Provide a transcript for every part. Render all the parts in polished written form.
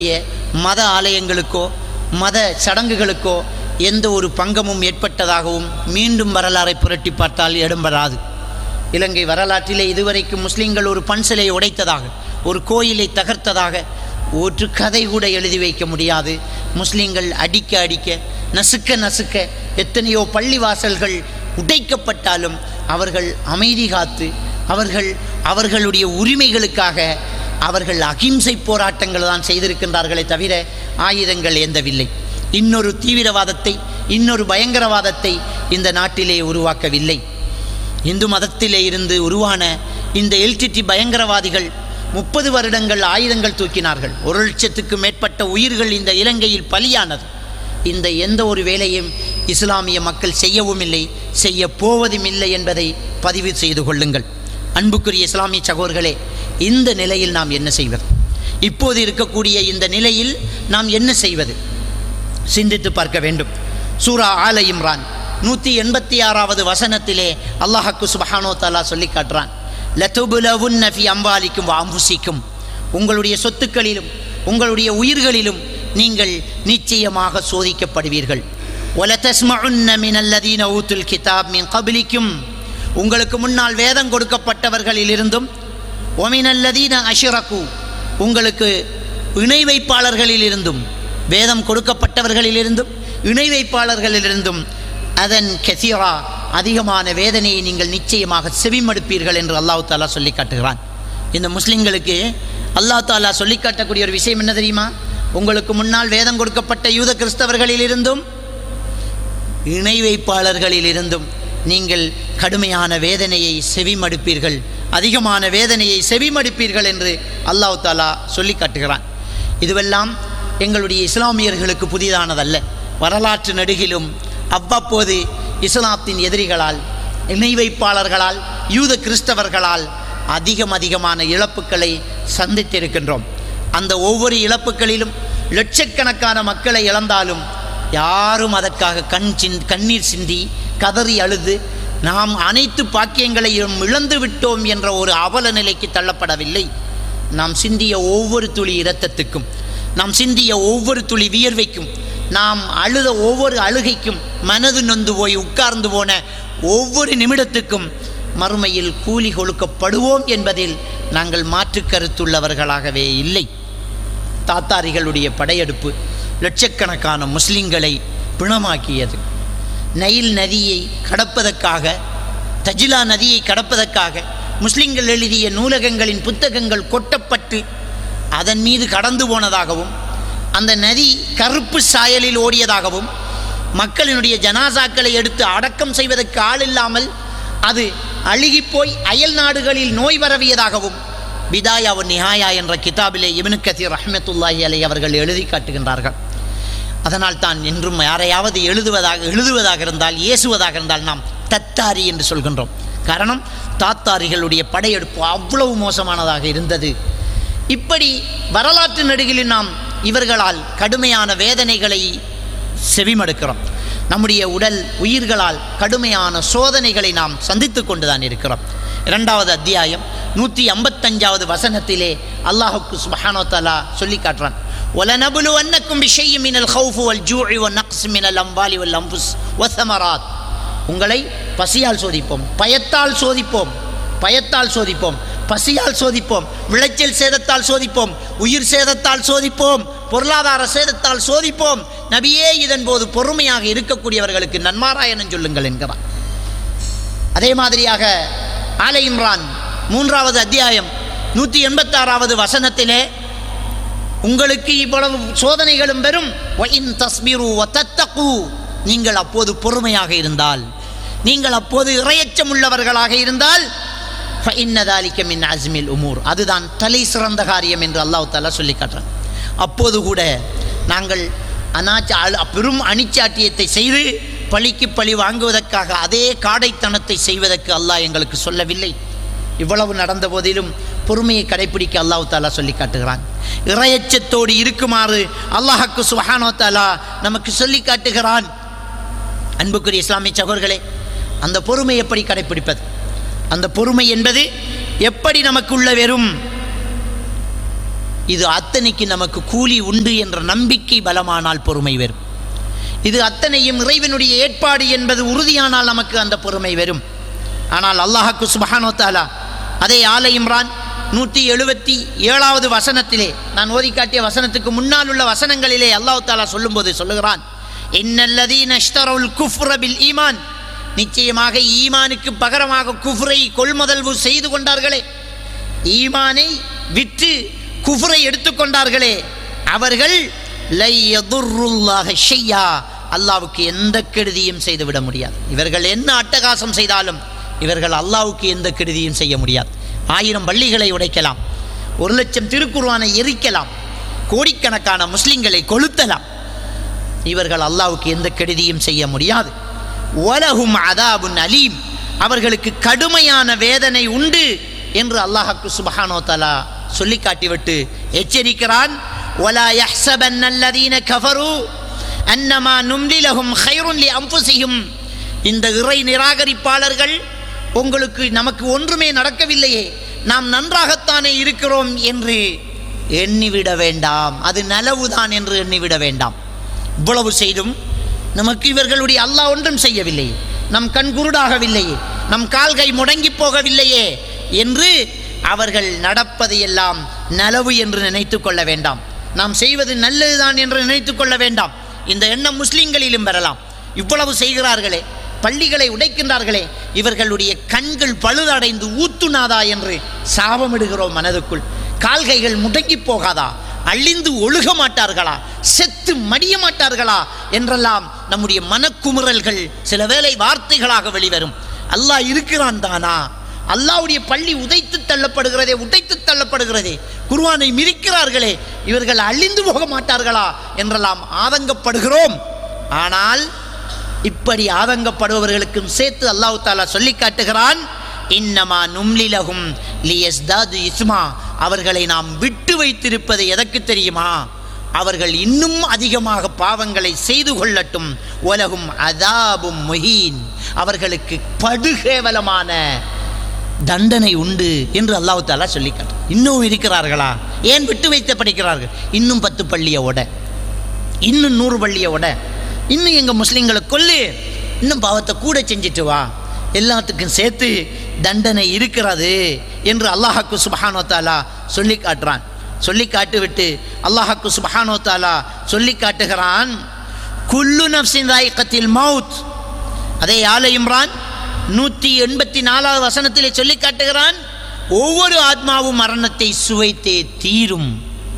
மத ஆலயங்களுக்கோ மத சடங்குகளுக்கோ எந்த ஒரு பங்கமும் ஏற்பட்டதாகவும் மீண்டும் வரலாறை புரட்டி பார்த்தால் இடம்பெறாது. இலங்கை வரலாற்றிலே இதுவரைக்கும் முஸ்லீம்கள் ஒரு பன்சிலை உடைத்ததாக, ஒரு கோயிலை தகர்த்ததாக ஒரு கதை கூட எழுதி வைக்க முடியாது. முஸ்லீம்கள் அடிக்க அடிக்க, நசுக்க நசுக்க எத்தனையோ பள்ளிவாசல்கள் உடைக்கப்பட்டாலும் அவர்கள் அமைதி காத்து அவர்களுடைய உரிமைகளுக்காக அவர்கள் அகிம்சை போராட்டங்கள் தான் செய்திருக்கின்றார்களே தவிர ஆயுதங்கள் ஏந்தவில்லை. இன்னொரு தீவிரவாதத்தை, இன்னொரு பயங்கரவாதத்தை இந்த நாட்டிலே உருவாக்கவில்லை. இந்து மதத்திலே இருந்து உருவான இந்த எல்டிடி பயங்கரவாதிகள் 30 வருடங்கள் ஆயுதங்கள் தூக்கினார்கள். 1 லட்சத்துக்கு மேற்பட்ட உயிர்கள் இந்த இலங்கையில் பலியானது. இந்த எந்த ஒரு வேலையும் இஸ்லாமிய மக்கள் செய்யவும் இல்லை, செய்ய போவதும் இல்லை என்பதை பதிவு செய்து கொள்ளுங்கள். அன்புக்குரிய இஸ்லாமிய சகோதரர்களே, இந்த நிலையில் நாம் என்ன செய்வது? இப்போது இருக்கக்கூடிய இந்த நிலையில் நாம் என்ன செய்வது? சிந்தித்து பார்க்க வேண்டும். சூரா ஆல இம்ரான் 186வது வசனத்திலே அல்லாஹ்க்கு சுப்ஹானஹு வ தஆலா சொல்லி காட்டுறான், லதுபுலவுன்ன ஃபி அம்வாலிக்கும் வ அன்ஃபுசிக்கும், உங்களுடைய சொத்துக்களிலும் உங்களுடைய உயிர்களிலும் நீங்கள் நிச்சயமாக சோதிக்கப்படுவீர்கள். வலதஸ்மஉன்ன மினல்லதீன ஊதுல் கிதாப் மின் கப்லிக்கும், உங்களுக்கு முன்னால் வேதம் கொடுக்கப்பட்டவர்களிலிருந்தும், ஒமினல்லதீன அஷ்ரகு, உங்களுக்கு இணை வைப்பாளர்களிலிருந்தும், வேதம் கொடுக்கப்பட்டவர்களிலிருந்தும் இணை வைப்பாளர்களிலிருந்தும், அதன் கசீரா, அதிகமான வேதனையை நீங்கள் நிச்சயமாக செவிமடுப்பீர்கள் என்று அல்லாஹ் தாலா சொல்லி காட்டுகிறான். இந்த முஸ்லிம்களுக்கு அல்லாஹ் தாலா சொல்லி காட்டக்கூடிய ஒரு விஷயம் என்ன தெரியுமா? உங்களுக்கு முன்னால் வேதம் கொடுக்கப்பட்ட யூத கிறிஸ்தவர்களிலிருந்தும் இணை வைப்பாளர்களிலிருந்தும் நீங்கள் கடுமையான வேதனையை செவிமடுப்பீர்கள், அதிகமான வேதனையை செவிமடுப்பீர்கள் என்று அல்லாஹ் தாலா சொல்லி காட்டுகிறான். இதுவெல்லாம் எங்களுடைய இஸ்லாமியர்களுக்கு புதிதானதல்ல. வரலாற்று நெடுகிலும் அவ்வப்போது இஸ்லாத்தின் எதிரிகளால், இணை வைப்பாளர்களால், யூத கிறிஸ்தவர்களால் அதிகமான இழப்புக்களை சந்தித்திருக்கின்றோம். அந்த ஒவ்வொரு இழப்புகளிலும் லட்சக்கணக்கான மக்களை இழந்தாலும் யாரும் அதற்காக கண்ணீர் சிந்தி கதறி அழுது நாம் அனைத்து பாக்கியங்களையும் இழந்து விட்டோம் என்ற ஒரு அவல நிலைக்கு தள்ளப்படவில்லை. நாம் சிந்திய ஒவ்வொரு துளி இரத்தத்துக்கும், நாம் சிந்திய ஒவ்வொரு துளி வியர்வைக்கும், நாம் அழுத ஒவ்வொரு அழுகைக்கும், மனது நொந்து போய் உட்கார்ந்து போன ஒவ்வொரு நிமிடத்துக்கும் மறுமையில் கூலி கொடுக்கப்படுவோம் என்பதில் நாங்கள் மாற்று கருத்துள்ளவர்களாகவே இல்லை. தாத்தாரிகளுடைய படையெடுப்பு லட்சக்கணக்கான முஸ்லிம்களை பிணமாக்கியது. நைல் நதியை கடப்பதற்காக, தஜிலா நதியை கடப்பதற்காக முஸ்லிம்கள் எழுதிய நூலகங்களின் புத்தகங்கள் கொட்டப்பட்டு அதன் மீது கடந்து போனதாகவும், அந்த நதி கருப்பு சாயலில் ஓடியதாகவும், மக்களினுடைய ஜனாசாக்களை எடுத்து அடக்கம் செய்வதற்கு ஆள் இல்லாமல் அது அழுகிப்போய் அயல் நாடுகளில் நோய் பரவியதாகவும் பிதாயா வ நிஹாயா என்ற கிதாபிலே இப்னு கதீர் ரஹ்மத்துல்லாஹி அலைஹி அவர்கள் எழுதி காட்டுகின்றார்கள். அதனால் தான் என்றும் யாரையாவது எழுதுவதாக இருந்தால், ஏசுவதாக இருந்தால் நாம் தத்தாரி என்று சொல்கின்றோம். காரணம், தாத்தாரிகளுடைய படையெடுப்பு அவ்வளவு மோசமானதாக இருந்தது. இப்படி வரலாற்று நெடுகில் நாம் இவர்களால் கடுமையான வேதனைகளை செவிமடுக்கிறோம். நம்முடைய உடல் உயிர்களால் கடுமையான சோதனைகளை நாம் சந்தித்து கொண்டுதான் இருக்கிறோம். 2வது அத்தியாயம் 155வது வசனத்திலே அல்லாஹ்வுக்கு சுப்ஹானஹு வ தஆலா சொல்லி காட்டுறான், வலனபுலுவன்னக்கும் பிஷைஇன் மினல் கௌஃபி வல் ஜூஇ வன் நக்ஸ் மினல் அம்வாலி வல் அன்ஃபுஸ் வஸமராத், உங்களை பசியால் சோதிப்போம், பயத்தால் சோதிப்போம், பசியால் சோதிப்போம், விளைச்சல் சேதத்தால் சோதிப்போம், உயிர் சேதத்தால் சோதிப்போம், பொருளாதார சேதத்தால் சோதிப்போம். நபியே, இதன் போது பொறுமையாக இருக்கக்கூடியவர்களுக்கு நன்மாராயணம் சொல்லுங்கள் என்கிறார். அதே மாதிரியாக ஆல இம்ரான் 3வது அத்தியாயம் 186வது வசனத்திலே உங்களுக்கு இவ்வளவு சோதனைகளும் பெறும், வஇன் தஸ்பிரு வதத்தகு, நீங்கள் அப்போது பொறுமையாக இருந்தால், நீங்கள் அப்போது இறையச்சம் உள்ளவர்களாக இருந்தால், ஃபஇன்ன ذلك மின் அஸ்மில் உமூர், அதுதான் தலை சிறந்த காரியம் என்று அல்லாஹ் தஆலா சொல்லி காட்டுறான். அப்போது கூட நாங்கள் பெரும் அணிச்சாட்டியத்தை செய்து பழிக்கு பழி வாங்குவதற்காக அதே காடைத்தனத்தை செய்வதற்கு அல்லாஹ் எங்களுக்கு சொல்லவில்லை. இவ்வளவு நடந்த போதிலும் பொறுமையை கடைபிடிக்க அல்லாஹ் தஆலா சொல்லி காட்டுகிறான். இறையச்சத்தோடு இருக்குமாறு அல்லாஹ்க்கு சுப்ஹானஹு வ தஆலா நமக்கு சொல்லி காட்டுகிறான். அன்புக்குரிய இஸ்லாமிய சகோதரர்களே, அந்த பொறுமை எப்படி கடைபிடிப்பது? அந்த பொறுமை என்பது எப்படி நமக்குள்ள வெறும் இது அத்தனைக்கு நமக்கு கூலி உண்டு என்ற நம்பிக்கை பலமானால் பொறுமை வரும். இது அத்தனையும் இறைவனுடைய ஏற்பாடு என்பது உறுதியானால் நமக்கு அந்த பொறுமை வரும். ஆனால் அல்லாஹ்வுக்கு சுப்ஹானஹு வ தஆலா அதே ஆல இம்ரான் 177வது வசனத்திலே, நான் ஓதி காட்டிய வசனத்துக்கு முன்னால் உள்ள வசனங்களிலே அல்லாஹ் தஆலா சொல்லும்போது சொல்லுகிறான், இன்னல்லதீன இஷ்தரவுல் குஃப்ர பில் ஈமான், நிச்சயமாக ஈமானுக்கு பகரமாக குஃப்ரை கொள்முதல்வு செய்து கொண்டார்களே, ஈமானை விற்று குஃப்ரை எடுத்துக்கொண்டார்களே, அவர்கள் லை யதுர்ருல்லாஹ ஷையா, அல்லாஹ்வுக்கு எந்த கெடுதியும் செய்துவிட முடியாது. இவர்கள் என்ன அட்டகாசம் செய்தாலும் இவர்கள் அல்லாஹ்வுக்கு எந்த கெடுதியும் செய்ய முடியாது. 1000 பள்ளிகளை உடைக்கலாம், 1,00,000 திருக்குர்ஆனை எரிக்கலாம், கோடிக்கணக்கான முஸ்லிம்களை கொளுத்தலாம், இவர்கள் அல்லாஹ்வுக்கு எந்த கெடுதியும் செய்ய முடியாது. வலஹும் அதாபுன் அலீம், அவர்களுக்கு கடுமையான வேதனை உண்டு என்று அல்லாஹ்வுக்கு சுப்ஹானஹு வ தஆலா சொல்லி காட்டிவிட்டு எச்சரிக்கிறான். வலா யஹ்ஸபன்னல்லதீன கஃபரு அன்னமா நும்லி லஹும் கைருன் லிஅன்ஃபுஸிஹிம், இந்த இறை நிராகரிப்பாளர்கள் உங்களுக்கு நமக்கு ஒன்றுமே நடக்கவில்லையே, நாம் நன்றாகத்தானே இருக்கிறோம் என்று எண்ணிவிட வேண்டாம், அது நலவுதான் என்று எண்ணிவிட வேண்டாம். இவ்வளவு செய்தும் நமக்கு இவர்களுடைய அல்லாஹ் ஒன்றும் செய்யவில்லையே, நம் கண் குருடாகவில்லையே, நம் கால்கை முடங்கி போகவில்லையே என்று அவர்கள் நடப்பதையெல்லாம் நலவு என்று நினைத்து கொள்ள வேண்டாம். நாம் செய்வது நல்லதுதான் என்று நினைத்து கொள்ள வேண்டாம். இந்த எண்ணம் முஸ்லிம்களிலும் பெறலாம். இவ்வளவு செய்கிறார்களே, பள்ளிகளை உடைக்கின்றார்களே, இவர்களுடைய கண்கள் பழுதடைந்து ஊத்துனாதா என்று சாபமிடுகிறோம் மனதுக்குள். கால்கைகள் முடங்கி போகாதா, அழிந்து ஒழுக மாட்டார்களா, செத்து மடிய மாட்டார்களா என்றெல்லாம் நம்முடைய மனக்குமுறல்கள் சில வேளை வார்த்தைகளாக வெளிவரும். அல்லாஹ் இருக்கிறான் தானா, அல்லாஹ்வுடைய பள்ளி உடைத்து தள்ளப்படுகிறதே, குர்ஆனை மிதிக்கிறார்களே, இவர்கள் அழிந்து போக மாட்டார்களா என்றெல்லாம் ஆதங்கப்படுகிறோம். ஆனால் இப்படி ஆதங்கப்படுபவர்களுக்கும் சேர்த்து அல்லாஹ் தஆலா சொல்லி காட்டுகிறான், இன்னமா நும்லிலஹும் லியஸ்தாது இஸ்மா, அவர்களை நாம் விட்டு வைத்திருப்பது எதற்கு தெரியுமா, அவர்கள் இன்னும் அதிகமாக பாவங்களை செய்து கொள்ளட்டும். வலஹும் அதாபும் முஹீன், அவர்களுக்கு படுகேவலமான தண்டனை உண்டு என்று அல்லாஹ் தஆலா சொல்லி காட்டு. இன்னும் இருக்கிறார்களா, ஏன் விட்டு வைத்து படிக்கிறார்கள்? இன்னும் 10 பள்ளியை உட, இன்னும் 100 பள்ளியை உட, இன்னும் எங்கள் முஸ்லீம்களை கொல்லு, இன்னும் பாவத்தை கூட செஞ்சுட்டு வா, எல்லாத்துக்கும் சேர்த்து தண்டனை இருக்கிறது என்று அல்லாஹ்வுக்கு சுப்ஹானஹு வ தஆலா சொல்லி காட்டுறான். சொல்லி காட்டுவிட்டு அல்லாஹ்வுக்கு சுப்ஹானஹு வ தஆலா சொல்லி காட்டுகிறான், குல்லு நஃப்ஸின் ذائقத்தில் மௌத். அதே ஆல இம்ரான் 184வது வசனத்திலே சொல்லி காட்டுகிறான், ஒவ்வொரு ஆத்மாவும் மரணத்தை சுவைத்தே தீரும்.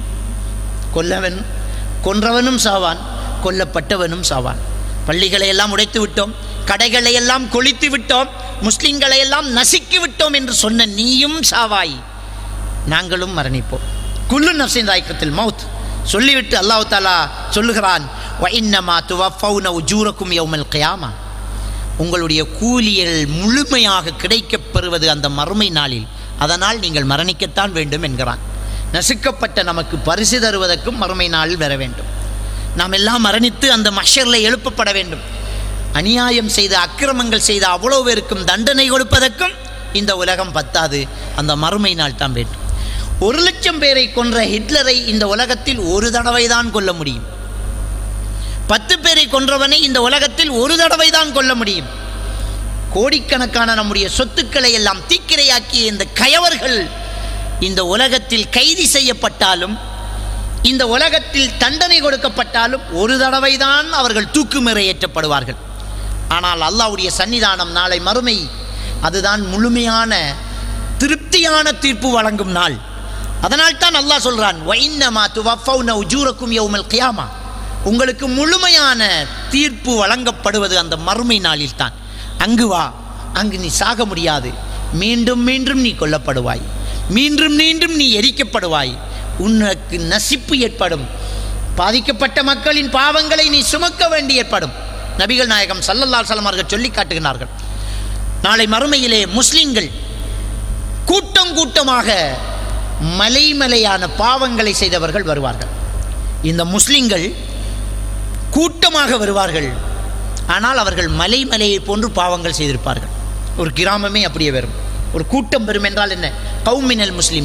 கொன்றவனும் சாவான், கொல்லப்பட்டவனும் சாவான். பள்ளிகளை எல்லாம் உடைத்து விட்டோம், கடைகளை எல்லாம் கொளித்து விட்டோம், முஸ்லிம்களை எல்லாம் நசுக்கி விட்டோம் என்று சொன்ன நீயும் சாவாய், நாங்களும் மரணிப்போம். குல்லு நஃப்ஸின் ذائقத்தில் மௌத் சொல்லிவிட்டு அல்லாஹ் தஆலா சொல்லுகிறான், வ இன்னமா துவஃபௌன உஜூரக்கும் யௌமல் கியாமா, உங்களுடைய கூலிகள் முழுமையாக கிடைக்கப் பெறுவது அந்த மறுமை நாளில், அதனால் நீங்கள் மரணிக்கத்தான் வேண்டும் என்கிறான். நசுக்கப்பட்ட நமக்கு பரிசு தருவதற்கும் மறுமை நாளில் வர வேண்டும். நாம் எல்லாம் மரணித்து அந்த மஹ்ஷரில் எழுப்பப்பட வேண்டும். அநியாயம் செய்த, அக்கிரமங்கள் செய்த அவ்வளோ பேருக்கும் தண்டனை கொடுப்பதற்கும் இந்த உலகம் பத்தாது, அந்த மறுமை நாள் தான் வேண்டும். 1,00,000 பேரை கொன்ற ஹிட்லரை இந்த உலகத்தில் ஒரு தடவை தான் கொல்ல முடியும். 10 பேரை கொன்றவனை இந்த உலகத்தில் ஒரு தடவை தான் கொல்ல முடியும். கோடிக்கணக்கான நம்முடைய சொத்துக்களை எல்லாம் தீக்கிரையாக்கிய இந்த கயவர்கள் இந்த உலகத்தில் கைது செய்யப்பட்டாலும், இந்த உலகத்தில் தண்டனை கொடுக்கப்பட்டாலும் ஒரு தடவை தான் அவர்கள் தூக்குமேரை ஏற்றப்படுவார்கள். ஆனால் அல்லாஹ்வுடைய சன்னிதானம் நாளை மறுமை, அதுதான் முழுமையான திருப்தியான தீர்ப்பு வழங்கும் நாள். அதனால் தான் அல்லாஹ் சொல்றான், வ இன்னமா துவஃபௌன உஜூரக்கும் யௌமல் கியாமா, உங்களுக்கு முழுமையான தீர்ப்பு வழங்கப்படுவது அந்த மறுமை நாளில் தான். அங்கு வா, அங்கு நீ சாக முடியாது, மீண்டும் மீண்டும் நீ கொல்லப்படுவாய், மீண்டும் மீண்டும் நீ எரிக்கப்படுவாய், உனக்கு நசிப்பு ஏற்படும், பாதிக்கப்பட்ட மக்களின் பாவங்களை நீ சுமக்க வேண்டி ஏற்படும். நபிகள் நாயகம் ஸல்லல்லாஹு அலைஹி வஸல்லம் அவர்கள் சொல்லி காட்டுகிறார்கள், நாளை மறுமையிலே முஸ்லிம்கள் கூட்டம் கூட்டமாக மலைமலையான பாவங்களை செய்தவர்கள் வருவார்கள். இந்த முஸ்லிம்கள் கூட்டமாக வருவார்கள், ஆனால் அவர்கள் மலைமலையை போன்று பாவங்கள் செய்திருப்பார்கள். ஒரு கிராமமே அப்படியே வரும், ஒரு கூட்டம் வரும் என்றால் என்ன, கௌமினல் முஸ்லிமின்,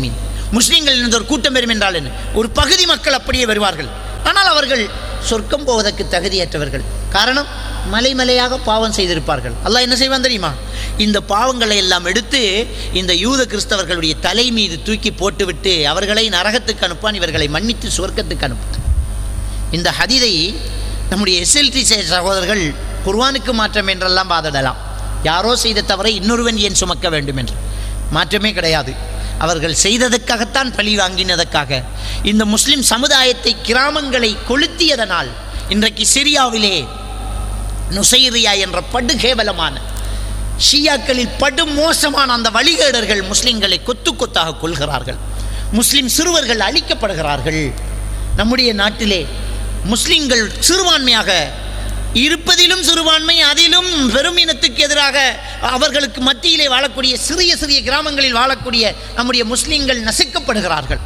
முஸ்லிம்கள் என்ற ஒரு கூட்டம் வரும் என்றால் என்ன, ஒரு பகுதி மக்கள் அப்படியே வருவார்கள். ஆனால் அவர்கள் சொர்க்கம் போவதற்கு தகுதியற்றவர்கள். காரணம், மலைமலையாக பாவம் செய்திருப்பார்கள். அல்லாஹ் என்ன செய்வான் தெரியுமா? இந்த பாவங்களை எல்லாம் எடுத்து இந்த யூத கிறிஸ்தவர்களுடைய தலை மீது தூக்கி போட்டுவிட்டு அவர்களை நரகத்துக்கு அனுப்பான், இவர்களை மன்னித்து சொர்க்கத்துக்கு அனுப்பான். இந்த ஹதீதை நம்முடைய SLT சகோதரர்கள் குர்ஆனுக்கு மாற்றம் என்றெல்லாம் வாதிடலாம். யாரோ செய்த தவறை இன்னொருவன் ஏன் சுமக்க வேண்டும் என்று. மாற்றமே கிடையாது. அவர்கள் செய்ததற்காகத்தான் பழி வாங்கினதற்காக இந்த முஸ்லிம் சமுதாயத்தை, கிராமங்களை கொளுத்தியதனால் இன்றைக்கு சிரியாவிலே நுசைரியா என்ற படுகேவலமான ஷியாக்களில் படு மோசமான அந்த வழிகேடர்கள் முஸ்லிம்களை கொத்து கொத்தாக கொள்கிறார்கள். முஸ்லிம் சிறுவர்கள் அழிக்கப்படுகிறார்கள். நம்முடைய நாட்டிலே முஸ்லிம்கள் சிறுபான்மையாக இருப்பதிலும் சிறுபான்மை, அதிலும் பெரும் இனத்துக்கு எதிராக அவர்களுக்கு மத்தியிலே வாழக்கூடிய சிறிய சிறிய கிராமங்களில் வாழக்கூடிய நம்முடைய முஸ்லிம்கள் நசுக்கப்படுகிறார்கள்.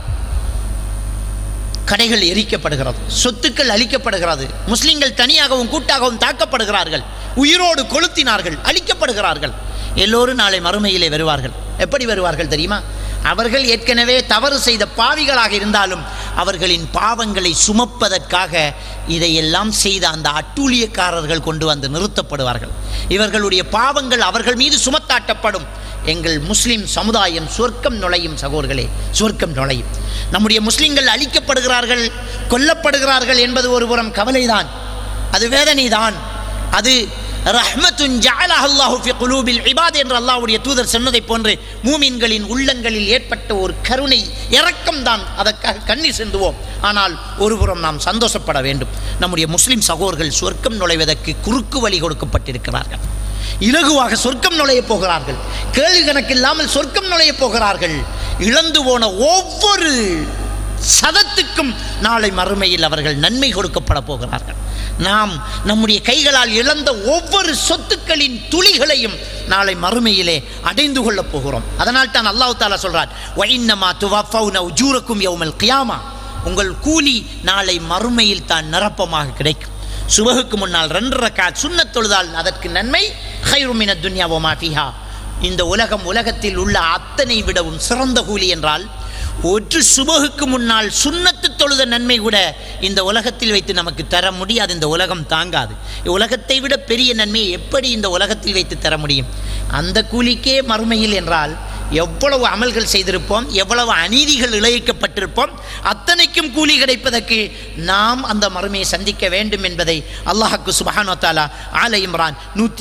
கடைகள் எரிக்கப்படுகிறது, சொத்துக்கள் அழிக்கப்படுகிறது, முஸ்லிம்கள் தனியாகவும் கூட்டாகவும் தாக்கப்படுகிறார்கள், உயிரோடு கொளுத்தினார்கள், அழிக்கப்படுகிறார்கள். எல்லோரும் நாளை மறுமையிலே வருவார்கள். எப்படி வருவார்கள் தெரியுமா? அவர்கள் ஏற்கனவே தவறு செய்த பாவிகளாக இருந்தாலும் அவர்களின் பாவங்களை சுமப்பதற்காக இதையெல்லாம் செய்த அந்த அட்டூழியக்காரர்கள் கொண்டு வந்து நிறுத்தப்படுவார்கள். இவர்களுடைய பாவங்கள் அவர்கள் மீது சுமத்தாட்டப்படும். எங்கள் முஸ்லிம் சமுதாயம் சொர்க்கம் நுழையும். சகோதரர்களே, சொர்க்கம் நுழையும். நம்முடைய முஸ்லிம்கள் அழிக்கப்படுகிறார்கள், கொல்லப்படுகிறார்கள் என்பது ஒருபுறம் கவலைதான், அது வேதனைதான். அது ரஹ்மத்துன் ஜஅலஹு அல்லாஹு ஃபி குலூபில் இபாத் என்று அல்லாஹ்வுடைய தூதர் சொன்னதை போன்று மூமின்களின் உள்ளங்களில் ஏற்பட்ட ஒரு கருணை, இரக்கம் தான். அதற்காக கண்ணீர் சிந்துவோம். ஆனால் ஒருபுறம் நாம் சந்தோஷப்பட வேண்டும். நம்முடைய முஸ்லிம் சகோதரர்கள் சொர்க்கம் நுழைவதற்கு குறுக்கு வழி கொடுக்கப்பட்டிருக்கிறார்கள். இலகுவாக சொர்க்கம் நுழைய போகிறார்கள். கேள்வி கணக்கில்லாமல் சொர்க்கம் நுழைய போகிறார்கள். இழந்து போன ஒவ்வொரு சதத்துக்கும் நாளை மறுமையில் அவர்கள் நன்மை கொடுக்கப்பட போகிறார்கள். நாம் நம்முடைய கைகளால் இழந்த ஒவ்வொரு சொத்துக்களின் துளிகளையும் நாளை மறுமையிலே அடைந்து கொள்ளப் போகிறோம். அதனால் தான் அல்லாஹ் தஆலா சொல்றார், வஇன்னமா துவஃபௌன உஜூரக்கும் யௌமல் கியாமா, உங்கள் கூலி நாளை மறுமையில் தான் நிரப்பமாக கிடைக்கும். சுபஹுக்கு முன்னால் 2 ரக்காத் சுன்னத் தொழுதால் அதற்கு நன்மை. கைரு மினத் துன்யா வமா ஃபீஹா, இந்த உலகத்தில் உள்ள அத்தனை விடவும் சிறந்த கூலி என்றால் ஒரு சுபஹுக்கு முன்னால் சுன்னத்து தொழுத நன்மை கூட இந்த உலகத்தில் வைத்து நமக்கு தர முடியாது. இந்த உலகம் தாங்காது. உலகத்தை விட பெரிய நன்மையை எப்படி இந்த உலகத்தில் வைத்து தர முடியும்? அந்த கூலிக்கே மறுமையில் என்றால் எவ்வளவு அமல்கள் செய்திருப்போம், எவ்வளவு அநீதிகள் இழைக்கப்பட்டிருப்போம், அத்தனைக்கும் கூலி கிடைப்பதற்கு நாம் அந்த மறுமையை சந்திக்க வேண்டும் என்பதை அல்லாஹ்வுக்கு சுப்ஹானஹு வ தஆலா ஆல இம்ரான்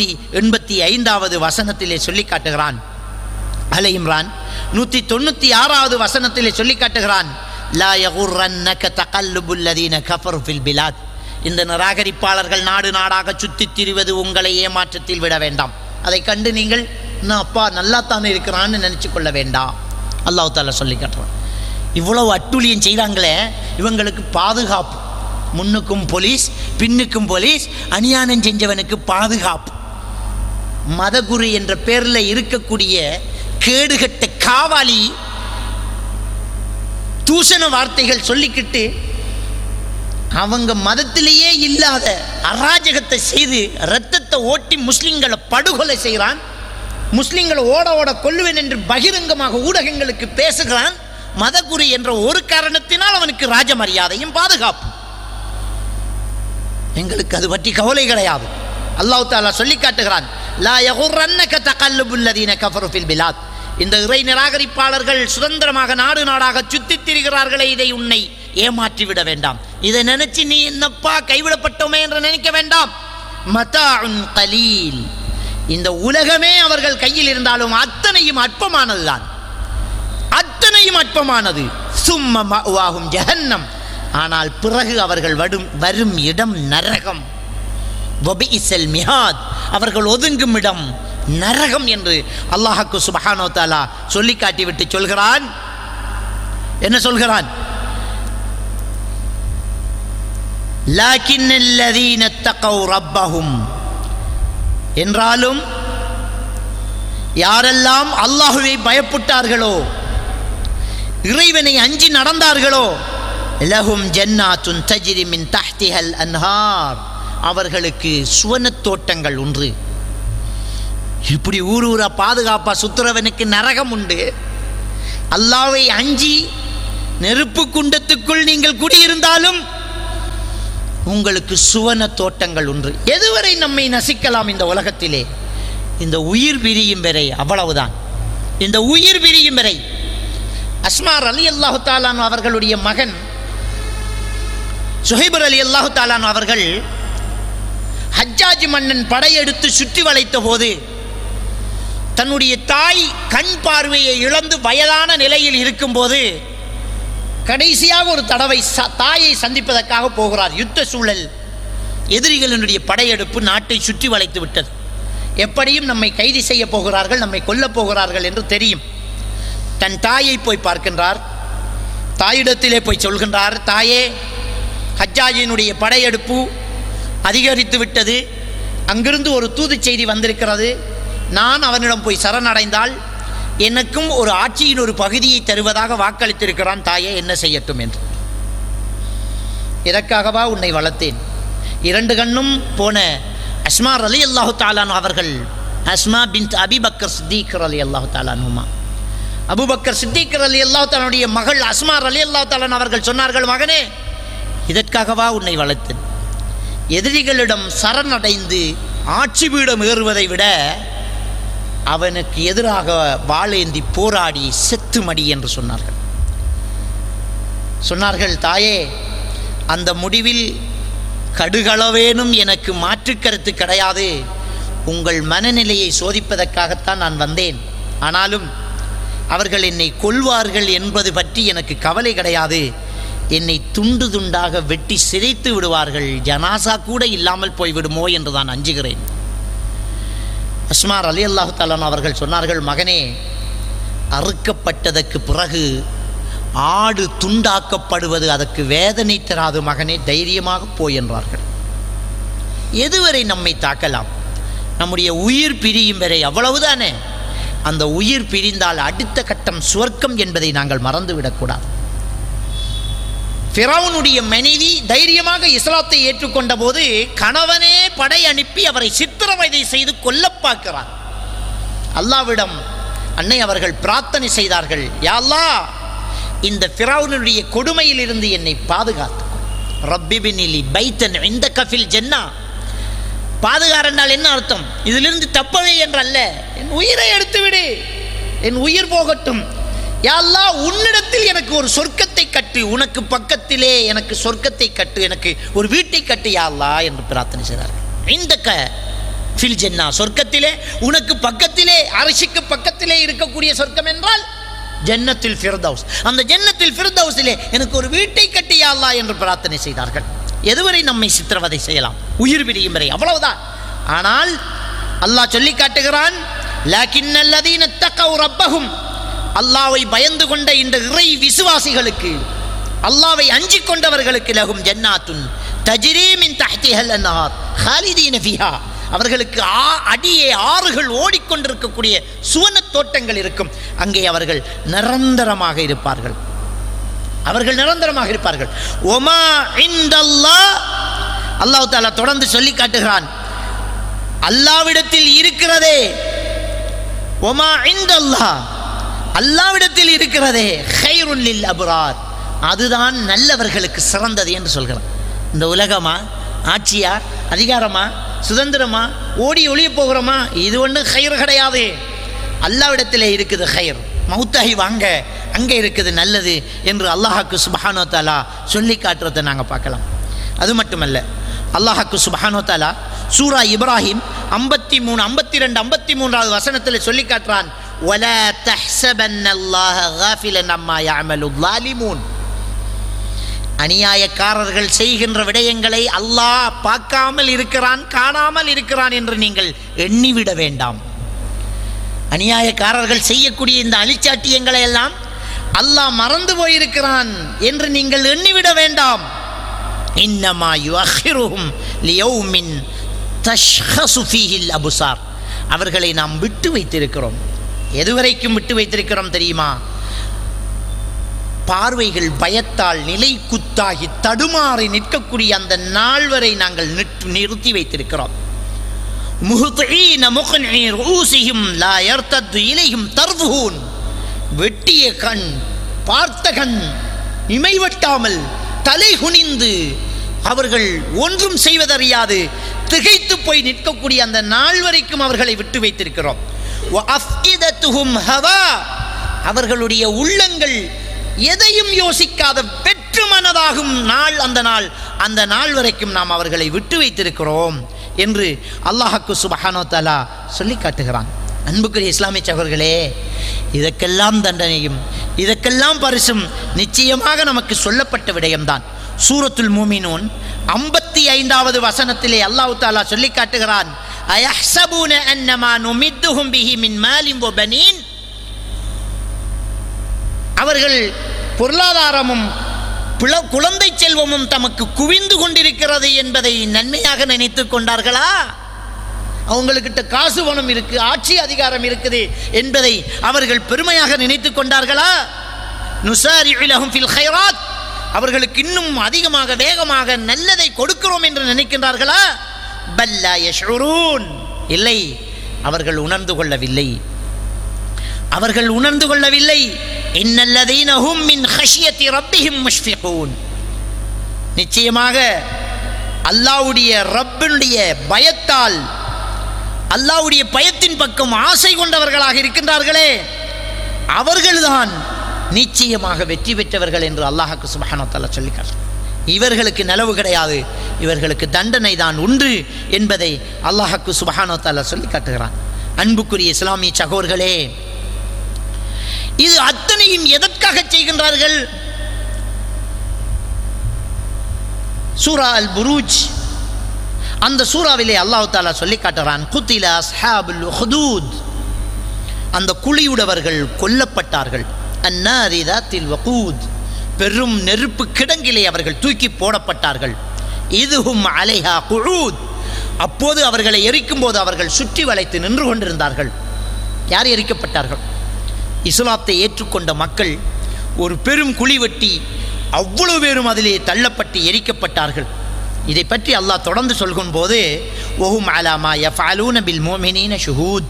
185வது வசனத்திலே சொல்லி காட்டுகிறான். ஆல இம்ரான் 196வது வசனத்திலே சொல்லி காட்டுகிறான், லா யகுர்ரன்னக தகல்லுபுல் லதீன கஃபரு ஃபில் பிலாத், இந்த நிராகரிப்பாளர்கள் நாடு நாடாக சுற்றித் திரிவது உங்களை ஏமாற்றத்தில் விட வேண்டாம். அதை கண்டு நீங்கள் அப்பா நல்லா தானே இருக்கிறான்னு நினச்சி கொள்ள வேண்டாம். அல்லாஹ் தஆலா சொல்லி காட்டுறான். இவ்வளவு அட்டூழியம் செய்கிறாங்களே, இவங்களுக்கு பாதுகாப்பு. முன்னுக்கும் போலீஸ், பின்னுக்கும் போலீஸ், அநியாயம் செஞ்சவனுக்கு பாதுகாப்பு. மதகுரு என்ற பேரில் இருக்கக்கூடிய கேடுகட்ட காவாலி தூஷண வார்த்தைகள் சொல்லிக்கிட்டு அவங்க மதத்திலேயே இல்லாத அராஜகத்தை செய்து இரத்தத்தை ஓட்டி முஸ்லிம்களை படுகொலை செய்கிறான். முஸ்லிம்களை ஓட ஓட கொல்லுவேன் என்று பகிரங்கமாக ஊடகங்களுக்கு பேசுகிறான். மதகுரு என்ற ஒரு காரணத்தினால் அவனுக்கு ராஜ மரியாதையும் பாதுகாப்பு. எங்களுக்கு அது பற்றி கவலை கிடையாது. அல்லாஹ் தஆலா சொல்லி காட்டுகிறான், லா யகுர்ரன்னக தகல்லுபுல் லதீன கஃபரு ஃபில் பிலாத், இந்த இறை நிராகரிப்பாளர்கள் சுதந்திரமாக நாடு நாடாக சுற்றித் திரிகிறார்களே, இதை உன்னை ஏமாற்றி விட வேண்டாம். இதை நினைச்சு நீ என்னப்பா கைவிடப்பட்டோமே என்று நினைக்க வேண்டாம். மதாஉன் கலீல், இந்த உலகமே அவர்கள் கையில் இருந்தாலும் அத்தனையும் அற்பமானதுதான், அத்தனையும் அற்பமானது. சும்ம மஅவாஹும் ஜஹன்னம், ஆனால் பிறகு அவர்கள் வரும் இடம் நரகம். வபிஇஸல் மிஹாத், அவர்கள் ஒதுங்கும் இடம் நரகம் என்று அல்லாஹ்வுக்கு சுப்ஹானஹு வ தஆலா சொல்லி காட்டிவிட்டு சொல்கிறான். என்ன சொல்கிறான்? லாக்கின்னல் லதீன தகவ் ரப்பஹும், என்றாலும் யாரெல்லாம் அல்லாஹ்வை பயப்பட்டார்களோ, இறைவனை அஞ்சி நடந்தார்களோ, லஹும் ஜன்னாத்துன் தஜ்ரி மின் தஹ்திஹல் அன்ஹார், அவர்களுக்கு சுவனத் தோட்டங்கள் உண்டு. இப்படி ஊரூரா பாதுகாப்பா சுத்துறவனுக்கு நரகம் உண்டு. அல்லாஹ்வை அஞ்சி நெருப்பு குண்டத்துக்குள் நீங்கள் குடியிருந்தாலும் உங்களுக்கு சுவன தோட்டங்கள் ஒன்று. எதுவரை நம்மை நசிக்கலாம் இந்த உலகத்திலே? இந்த உயிர் பிரியும் வரை. அவ்வளவுதான். இந்த உயிர் பிரியும் வரை. அஸ்மா ரலியல்லாஹு தஆலா அவர்களுடைய மகன் சுஹைப் ரலியல்லாஹு தஆலா அவர்கள் ஹஜ்ஜாஜ் மன்னன் படையெடுத்து சுற்றி வளைத்த போது தன்னுடைய தாய் கண் பார்வையை இழந்து வயதான நிலையில் இருக்கும்போது கடைசியாக ஒரு தடவை தாயை சந்திப்பதற்காக போகிறார். யுத்த சூழல், எதிரிகளினுடைய படையெடுப்பு நாட்டை சுற்றி வளைத்து விட்டது. எப்படியும் நம்மை கைது செய்ய போகிறார்கள், நம்மை கொல்லப் போகிறார்கள் என்று தெரியும். தன் தாயை போய் பார்க்கின்றார். தாயிடத்திலே போய் சொல்கின்றார், தாயே, ஹஜ்ஜாஜினுடைய படையெடுப்பு அதிகரித்து விட்டது. அங்கிருந்து ஒரு தூது செய்தி வந்திருக்கிறது. நான் அவனிடம் போய் சரணடைந்தால் எனக்கும் ஒரு ஆட்சியின் ஒரு பகுதியை தருவதாக வாக்களித்திருக்கிறான். தாயே, என்ன செய்யட்டும் என்று. இதற்காகவா உன்னை வளர்த்தேன். 2 கண்ணும் போன அஸ்மா ரலியல்லாஹு தஆலா அவர்கள், அஸ்மா பின்த் அபி பக்கர் சித்திக் ரலியல்லாஹு தஆலா அன்ஹுமா, அபூபக்கர் சித்திக் ரலியல்லாஹு தஆலாவுடைய மகள் அஸ்மா ரலியல்லாஹு தஆலா அவர்கள் சொன்னார்கள், மகனே, இதற்காகவா உன்னை வளர்த்தேன். எதிரிகளிடம் சரணடைந்து ஆட்சி பீடம் ஏறுவதை விட அவனுக்கு எதிராக வாளேந்தி போராடி செத்து மடி என்று சொன்னார்கள். தாயே, அந்த முடிவில் கடுகளவேனும் எனக்கு மாற்று கருத்து கிடையாது. உங்கள் மனநிலையை சோதிப்பதற்காகத்தான் நான் வந்தேன். ஆனாலும் அவர்கள் என்னை கொல்வார்கள் என்பது பற்றி எனக்கு கவலை கிடையாது. என்னை துண்டு துண்டாக வெட்டி சிதைத்து விடுவார்கள், ஜனாசா கூட இல்லாமல் போய்விடுமோ என்று நான் அஞ்சுகிறேன். அஸ்மா ரலியல்லாஹு தஆலா அவர்கள் சொன்னார்கள், மகனே, அறுக்கப்பட்டதற்கு பிறகு ஆடு துண்டாக்கப்படுவது அதற்கு வேதனை தராது மகனே, தைரியமாக போய் என்றார்கள். எதுவரை நம்மை தாக்கலாம்? நம்முடைய உயிர் பிரியும் வரை. அவ்வளவுதானே. அந்த உயிர் பிரிந்தால் அடுத்த கட்டம் சுவர்க்கம் என்பதை நாங்கள் மறந்துவிடக்கூடாது. ஃபிரௌனுடைய மனைவி தைரியமாக இஸ்லாத்தை ஏற்றுக்கொண்ட போது கணவனே படை அனுப்பி அவரை சித்திரவதை செய்து கொல்ல பார்க்கிறார். அல்லாஹ்விடம் அன்னை அவர்கள் பிரார்த்தனை செய்தார்கள், யா அல்லாஹ், இந்த ஃபிரௌனுடைய கொடுமையில் இருந்து என்னை பாதுகாத்து. ரப்பி பினிலி பைத்தன் இந்தக ஃபில் ஜன்னah. பாதுகார் என்றால் என்ன அர்த்தம்? இதிலிருந்து தப்பவே என்றல்ல, என் உயிரை எடுத்துவிடு, என் உயிர் போகட்டும். யா அல்லாஹ், உன்னிடத்தில் எனக்கு ஒரு சொர்க்கத்தை கட்டு, உனக்கு பக்கத்திலே எனக்கு சொர்க்கத்தை கட்டு, எனக்கு ஒரு வீட்டை கட்டு யா அல்லாஹ் என்று பிரார்த்தனை செய்தார்கள். இந்தக ஃபில் ஜன்னah, சொர்க்கத்திலே உனக்கு பக்கத்திலே, அரிசிக்கு பக்கத்திலே இருக்கக்கூடிய சொர்க்கம் என்றால் ஜன்னத்துல் ஃபிர்தௌஸ். அந்த ஜன்னத்துல் ஃபிர்தௌஸிலே எனக்கு ஒரு வீட்டை கட்டு யா அல்லாஹ் என்று பிரார்த்தனை செய்தார்கள். எதுவரை நம்மை சித்திரவதை செய்யலாம்? உயிர் பிரியும் வரை. அவ்வளவுதான். ஆனால் அல்லாஹ் சொல்லி காட்டுகிறான், லக்கின்னல்லதீன தகவ் ரப்பஹும், அல்லாஹ்வை பயந்து கொண்ட இந்த இறை விசுவாசிகளுக்கு, அல்லாஹ்வை அஞ்சிக் கொண்டவர்களுக்கு, லஹும் ஜன்னாத்துன் தஜ்ரீ மின் தஹ்திஹல் அன்ஹார் ஹாலிதீன ஃபீஹா, அவர்களுக்கு அடியே ஆறுகள் ஓடிக்கொண்டிருக்கக்கூடிய சுவன தோட்டங்கள் இருக்கும். அங்கே அவர்கள் நிரந்தரமாக இருப்பார்கள். ஒமா இன்தல்லாஹ், அல்லாஹ் தஆலா தொடர்ந்து சொல்லி காட்டுகிறான், அல்லாஹ்விடத்தில் இருக்கிறதே, ஒமா இன்தல்லாஹ், அல்லாஹ்விடத்தில் இருக்கிறதே, கைருன் லில் அப்ரார், அதுதான் நல்லவர்களுக்கு சிறந்தது என்று சொல்கிறான். இந்த உலகமா, ஆட்சியா, அதிகாரமா, சுதந்திரமா, ஓடி ஒளிய போகிறோமா, இது ஒன்றும் கயிறு கிடையாது. அல்லாஹ்விடத்திலே இருக்குது கயிறு. மௌத்தாகி வாங்க, அங்கே இருக்குது நல்லது என்று அல்லாஹ்க்கு சுப்ஹானஹு வ தஆலா சொல்லி காட்டுறதை நாங்கள் பார்க்கலாம். அது மட்டுமல்ல, அல்லாஹ்க்கு சுப்ஹானஹு வ தஆலா சூரா இப்ராஹிம் 53, 52, 53வது வசனத்தில் சொல்லி காட்டுறான், வலா தஹ்ஸபன்னல்லாஹ காஃபிலன் அம்மா யஅமலுல் ஸாலிமூன், அநியாயக்காரர்கள் செய்கின்ற விடயங்களை அல்லாஹ் பார்க்காமல் இருக்கிறான், காணாமல் இருக்கிறான் என்று நீங்கள் எண்ணிவிட வேண்டாம். அநியாயக்காரர்கள் செய்யக்கூடிய இந்த அழிச்சாட்டியங்களை எல்லாம் அல்லாஹ் மறந்து போயிருக்கிறான் என்று நீங்கள் எண்ணிவிட வேண்டாம். இன்னமா யுஅখিরুஹும் லியௌமின் தஷ்ஹஸு ஃபீஹில் அப்சார், அவர்களை நாம் விட்டு வைத்திருக்கிறோம். எதுவரைக்கும் விட்டு வைத்திருக்கிறோம் தெரியுமா? பார்வைகள் பயத்தால் நிலை குத்தாகி தடுமாறி நிற்கக்கூடிய அந்த நாள் வரை நாங்கள் நிறுத்தி வைத்திருக்கிறோம். முஹ்தீன முக்னிஇ ரூஸிஹிம் லா யர்தது இலைஹிம் தர்ஃபுஹூன், வெட்டிய கண், பார்த்த கண் இமைவட்டாமல் தலை குனிந்து அவர்கள் ஒன்றும் செய்வதறியாது திகைத்து போய் நிற்கக்கூடிய அந்த நாள் வரைக்கும் அவர்களை விட்டு வைத்திருக்கிறோம். அவர்களுடைய உள்ளங்கள் எதையும் யோசிக்காத வெற்று மனதாகும் நாள் அந்த நாள் வரைக்கும் நாம் அவர்களை விட்டு வைத்திருக்கிறோம் என்று அல்லாஹ்வுக்கு சுப்ஹானஹு வ தஆலா சொல்லி காட்டுகிறான். அன்புக்குரிய இஸ்லாமிய சகோதரர்களே, இதற்கெல்லாம் தண்டனையும் இதற்கெல்லாம் பரிசும் நிச்சயமாக நமக்கு சொல்லப்பட்ட விடயம்தான். சூரத்துல் மூமினூன் 55வது வசனத்திலே அல்லாஹ் தஆலா சொல்லி காட்டுகிறான், அயஹ்ஸபூன அன்னமா நுமித்துஹும் பிஹி மின் மாலின் வ பனீன். அவர்கள் பொருளாதாரமும் குழந்தை செல்வமும் தமக்கு குவிந்து கொண்டிருக்கிறது என்பதை நன்மையாக நினைத்து கொண்டார்களா? அவங்களுக்கிட்ட காசு பணம் இருக்கு, ஆட்சி அதிகாரம் இருக்குது என்பதை அவர்கள் பெருமையாக நினைத்து கொண்டார்களா? நுசாரிஉ லஹும் ஃபில் கைராத், அவர்களுக்கு இன்னும் அதிகமாக வேகமாக நல்லதை கொடுக்கிறோம் என்று நினைக்கின்றார்களா? பல்லா யஷ்உரூன், இல்லை, அவர்கள் உணர்ந்து கொள்ளவில்லை. இன்னல்லதீன ஹும் மின் ஹஷ்யத்தி ரப்பிஹிம் முஷ்ஃபிகூன், நிச்சயமாக அல்லாஹ்வுடைய ரப்பினுடைய பயத்தால், அல்லாஹ்வுடைய பயத்தின் பக்கம் ஆசை கொண்டவர்களாக இருக்கின்றார்களே, அவர்கள்தான் நிச்சயமாக வெற்றி பெற்றவர்கள் என்று அல்லாஹ்வுக்கு சுப்ஹானஹு வ தஆலா சொல்லிக்கார். இவர்களுக்கு நலவு கிடையாது, இவர்களுக்கு தண்டனை தான் உண்டு என்பதை அல்லாஹ்வுக்கு சுப்ஹானஹு வ தஆலா சொல்லி காட்டுகிறான். அன்புக்குரிய இஸ்லாமிய சகோதரர்களே, இது அத்தனையும் எதற்காக செய்கின்றார்கள்? சூரா அல் புரூஜ், அந்த சூறாவிலே அல்லாஹ் தஆலா சொல்லி காட்டுகிறான், குத்தில அஸ்ஹாபுல் உஹ்தூத், அந்த குழியுடவர்கள் கொல்லப்பட்டார்கள். அன்னாரி தாத்தில் வகூத், பெரும் நெருப்பு கிடங்கிலே அவர்கள் தூக்கி போடப்பட்டார்கள். இதுஹும் அலைஹா குஊத், அப்போது அவர்களை எரிக்கும் போது அவர்கள் சுற்றி வளைத்து நின்று கொண்டிருந்தார்கள். யார் எரிக்கப்பட்டார்கள்? இஸ்லாத்தை ஏற்றுக்கொண்ட மக்கள் ஒரு பெரும் குழி வெட்டி அவ்வளவு பேரும் அதிலே தள்ளப்பட்டு எரிக்கப்பட்டார்கள். இதை பற்றி அல்லாஹ் தொடர்ந்து சொல்கும் போது, வஹும் அலா மா யஃஅலூன பில் முஃமினீன ஷுஹூத்,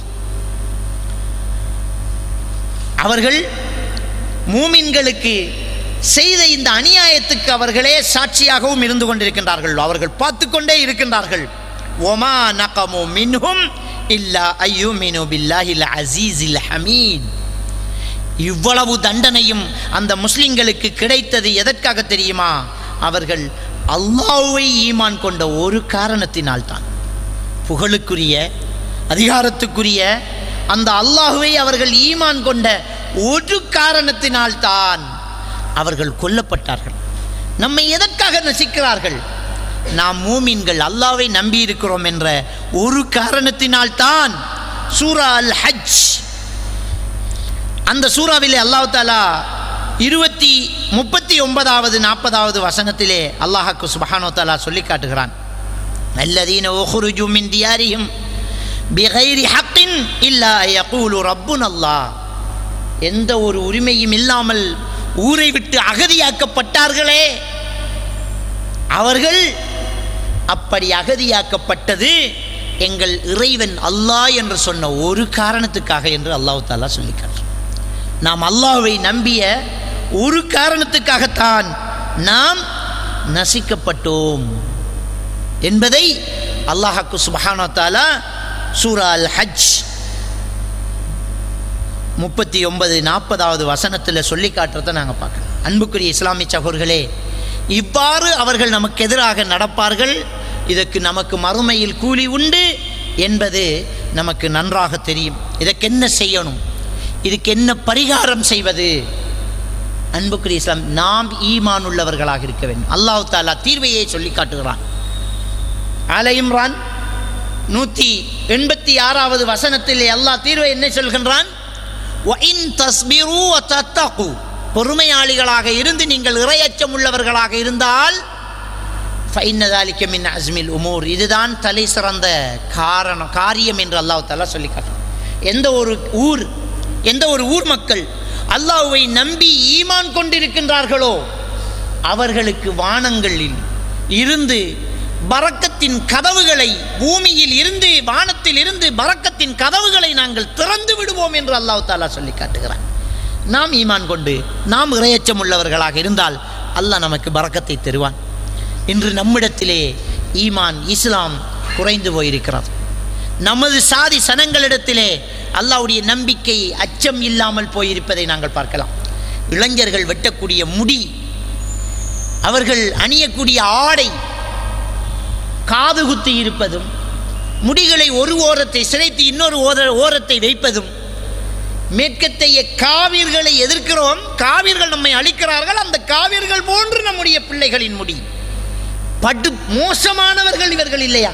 அவர்கள் மூமின்களுக்கு செய்த இந்த அநியாயத்துக்கு அவர்களே சாட்சியாகவும் இருந்து கொண்டிருக்கின்றார்கள், அவர்கள் பார்த்து கொண்டே இருக்கின்றார்கள். ஒமா நகமு மின்ஹும் இல்லா அய்யுமினு பில்லாஹில் அஸீஸில் ஹமீத். இவ்வளவு தண்டனையும் அந்த முஸ்லிம்களுக்கு கிடைத்தது எதற்காக தெரியுமா? அவர்கள் அல்லாஹ்வை ஈமான் கொண்ட ஒரு காரணத்தினால்தான். புகழுக்குரிய, அதிகாரத்துக்குரிய அந்த அல்லாஹ்வை அவர்கள் ஈமான் கொண்ட ஒரு காரணத்தினால்தான் அவர்கள் கொல்லப்பட்டார்கள். நம்மை எதற்காக நசிக்கிறார்கள்? நாம் மூமின்கள், அல்லாஹ்வை நம்பி இருக்கிறோம் என்ற ஒரு காரணத்தினால்தான். சூரா அல் ஹஜ், அந்த சூறாவிலே அல்லாஹ் தஆலா 39வது 40வது வசனத்திலே அல்லாஹ்வுக்கு சுப்ஹானஹு வ தஆலா சொல்லி காட்டுகிறான், அல்லதீன உக்ருஜு மின் தியாரிஹிம் பிகைரி ஹக்கின் இல்லா யகூலு ரப்புனல்லாஹ். எந்த ஒரு உரிமையும் இல்லாமல் ஊரை விட்டு அகதியாக்கப்பட்டார்களே, அவர்கள் அப்படி அகதியாக்கப்பட்டது எங்கள் இறைவன் அல்லாஹ் என்று சொன்ன ஒரு காரணத்துக்காக என்று அல்லாஹ் தஆலா சொல்லி காட்டுகிறான். நாம் அல்லாஹ்வை நம்பிய ஒரு காரணத்துக்காகத்தான் நாம் நசிக்கப்பட்டோம் என்பதை அல்லாஹ்வுக்கு சுப்ஹானஹு வ தஆலா சூரா அல் ஹஜ் 39-40வது வசனத்தில் சொல்லி காட்டுறதை நாங்கள் பார்க்கலாம். அன்புக்குரிய இஸ்லாமிய சகோதரர்களே, இவ்வாறு அவர்கள் நமக்கு எதிராக நடப்பார்கள், இதற்கு நமக்கு மறுமையில் கூலி உண்டு என்பது நமக்கு நன்றாக தெரியும். இதற்கு என்ன செய்யணும், இதுக்கு என்ன பரிகாரம் செய்வது? அன்புக்குரிய இஸ்லாம், நாம் ஈமான் உள்ளவர்களாக இருக்க வேண்டும். அல்லாஹ் தஆலா தீர்வையை சொல்லி காட்டுகிறான். ஆல இம்ரான் 186வது வசனத்தில் அல்லாஹ் தீர்வை என்ன சொல்கின்றான்? وَإِن تَصْبِرُوا وَتَتَّقُوا, பொறுமையாளிகளாக இருந்து நீங்கள் இறையச்சம் உள்ளவர்களாக இருந்தால் فَإِنَّ ذَلِكَ مِنْ عَزْمِ الْأُمُورِ, இதுதான் தலை சிறந்த காரியம் என்று அல்லாஹ் தஆலா சொல்லி காட்டுறான். எந்த ஒரு ஊர் மக்கள் அல்லாஹ்வை நம்பி ஈமான் கொண்டிருக்கின்றார்களோ அவர்களுக்கு வானங்களில் இருந்து பரக்கத்தின் கதவுகளை, பூமியில் இருந்து வானத்தில் இருந்து பரக்கத்தின் கதவுகளை நாங்கள் திறந்து விடுவோம் என்று அல்லாஹ் தஆலா சொல்லி காட்டுகிறான். நாம் ஈமான் கொண்டு நாம் இறையச்சம் உள்ளவர்களாக இருந்தால் அல்லாஹ் நமக்கு பரக்கத்தை தருவான். இன்று நம்மிடத்திலே ஈமான் இஸ்லாம் குறைந்து போயிருக்கிறது. நமது சாதி சனங்களிடத்திலே அல்லாஹ்வுடைய நம்பிக்கை அச்சம் இல்லாமல் போயிருப்பதை நாங்கள் பார்க்கலாம். இளைஞர்கள் வெட்டக்கூடிய முடி, அவர்கள் அணியக்கூடிய ஆடை, காது குத்தி இருப்பதும், முடிகளை ஒரு ஓரத்தை சிரைத்து இன்னொரு ஓரத்தை வைப்பதும், மேற்கத்தைய காவிர்களை எதிர்க்கிறோம், காவிர்கள் நம்மை அழிக்கிறார்கள், அந்த காவிர்கள் போன்று நம்முடைய பிள்ளைகளின் முடி. படு மோசமானவர்கள் இவர்கள் இல்லையா?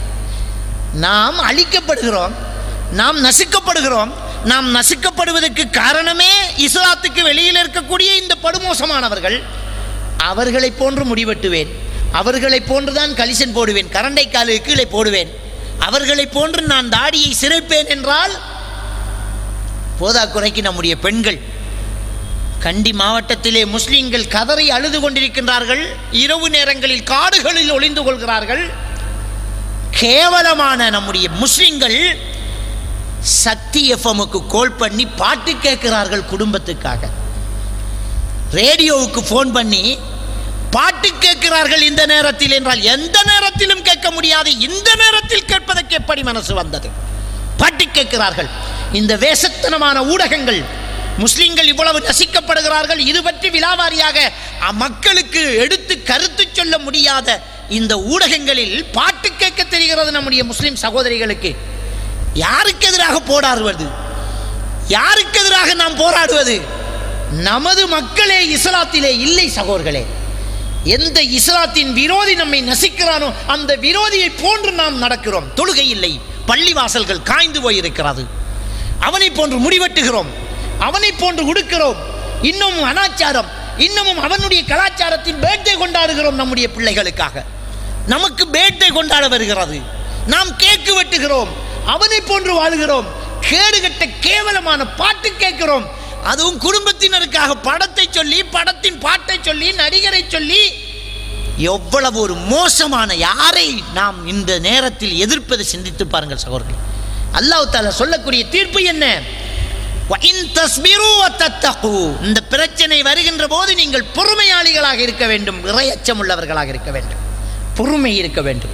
நாம் அழிக்கப்படுகிறோம், நாம் நசுக்கப்படுகிறோம். நாம் நசுக்கப்படுவதற்கு காரணமே இஸ்லாத்துக்கு வெளியில் இருக்கக்கூடிய இந்த படுமோசமானவர்கள். அவர்களை போன்று முடிவெட்டுவேன், அவர்களை போன்றுதான் கலிசன் போடுவேன், கரண்டை காலு கீழே போடுவேன், அவர்களை போன்று நான் தாடியை சிரைப்பேன் என்றால் போதாக்குறைக்கு நம்முடைய பெண்கள் கண்டி மாவட்டத்திலே முஸ்லிம்கள் கதறி அழுது கொண்டிருக்கின்றார்கள். இரவு நேரங்களில் காடுகளில் ஒளிந்து கொள்கிறார்கள். கேவலமான நம்முடைய முஸ்லிம்கள் சக்தி எஃப்எம்முக்கு கால் பண்ணி பாட்டு கேட்கிறார்கள் குடும்பத்துக்காக. ரேடியோவுக்கு போன் பண்ணி பாட்டு கேட்கிறார்கள் இந்த நேரத்தில் என்றால் எந்த நேரத்திலும் கேட்க முடியாது. இந்த நேரத்தில் கேட்பதற்கு எப்படி மனசு வந்தது? பாட்டு கேட்கிறார்கள். இந்த வேசத்தனமான ஊடகங்கள், முஸ்லிம்கள் இவ்வளவு நசிக்கப்படுகிறார்கள், இது பற்றி விலாவாரியாக மக்களுக்கு எடுத்து கருத்து சொல்ல முடியாத இந்த ஊடகங்களில் பாட்டு கேட்க தெரிகிறது நம்முடைய முஸ்லிம் சகோதரிகளுக்கு. யாருக்கு எதிராக போராடுவது? யாருக்கு எதிராக நாம் போராடுவது? நமது மக்களே இஸ்லாத்திலே இல்லை சகோதரர்களே. எந்த இஸ்லாத்தின் விரோதி நம்மை நசிக்கிறானோ அந்த விரோதியை போன்று நாம் நடக்கிறோம். தொழுகை இல்லை, பள்ளிவாசல்கள் காய்ந்து போயிருக்கிறது, அவனை போன்று முடிவெட்டுகிறோம், அவனை போன்று உடுக்கிறோம், இன்னமும் அனாச்சாரம், இன்னமும் அவனுடைய கலாச்சாரத்தின் பேட்டை கொண்டாடுகிறோம். நம்முடைய பிள்ளைகளுக்காக நமக்கு பேட்டை கொண்டாட வருகிறது, நாம் கேக்கு வெட்டுகிறோம், அவனை போன்று வாழுகிறோம், கேடுகட்ட கேவலமான பாட்டு கேட்கிறோம். அதுவும் குடும்பத்தினருக்காக படத்தை சொல்லி, படத்தின் பாட்டை சொல்லி, நடிகரை சொல்லி, எவ்வளவு ஒரு மோசமான, யாரை நாம் இந்த நேரத்தில் எதிர்ப்பதை சிந்தித்து பாருங்கள் சகோதரர்களே. அல்லாஹ் தஆலா சொல்லக்கூடிய தீர்ப்பு என்ன? இந்த பிரச்சனை வருகின்ற போது நீங்கள் பொறுமையாளிகளாக இருக்க வேண்டும், இறையச்சம் உள்ளவர்களாக இருக்க வேண்டும், பொறுமை இருக்க வேண்டும்,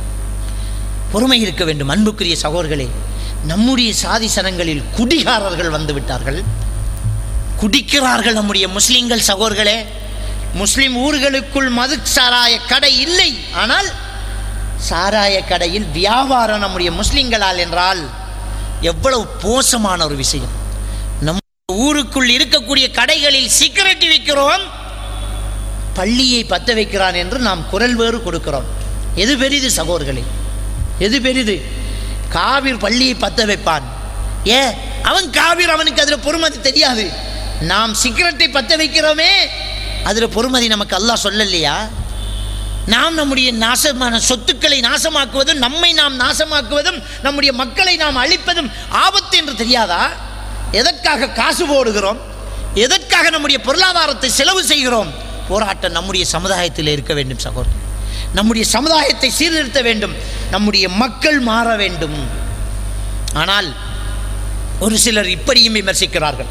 பொறுமை இருக்க வேண்டும். அன்புக்குரிய சகோதரர்களே, நம்முடைய சாதி சனங்களில் குடிகாரர்கள் வந்து விட்டார்கள், குடிக்கிறார்கள் நம்முடைய முஸ்லிம்கள் சகோதரர்களே. முஸ்லிம் ஊர்களுக்குள் மது சாராய கடை இல்லை, ஆனால் சாராய கடையில் வியாபாரம் நம்முடைய முஸ்லிம்களால் என்றால் எவ்வளவு மோசமான ஒரு விஷயம். நம் ஊருக்குள் இருக்கக்கூடிய கடைகளில் சிகரெட் விற்கிறோம், பள்ளியை பத்த வைக்கிறான் என்று நாம் குரல் வேறு கொடுக்கிறோம். எது பெரிது சகோதரர்களே? எது பெரிது? காவிர் பள்ளியை பத்த வைப்பான், அவன் காவிர், அவனுக்கு அதில் பொறுமதி தெரியாது. நாம் சிகரெட்டை பத்த வைக்கிறோமே, அதில் பொறுமதி நமக்கு அல்லாஹ் சொல்லலையா? நாம் நம்முடைய நாசமான சொத்துக்களை நாசமாக்குவதும், நம்மை நாம் நாசமாக்குவதும், நம்முடைய மக்களை நாம் அழிப்பதும் ஆபத்து என்று தெரியாதா? எதற்காக காசு போடுகிறோம்? எதற்காக நம்முடைய பொருளாதாரத்தை செலவு செய்கிறோம்? போராட்டம் நம்முடைய சமுதாயத்தில் இருக்க வேண்டும் சகோதரர். நம்முடைய சமுதாயத்தை சீர்திருத்த வேண்டும், நம்முடைய மக்கள் மாற வேண்டும். ஆனால் ஒரு சிலர் இப்படியும் விமர்சிக்கிறார்கள்.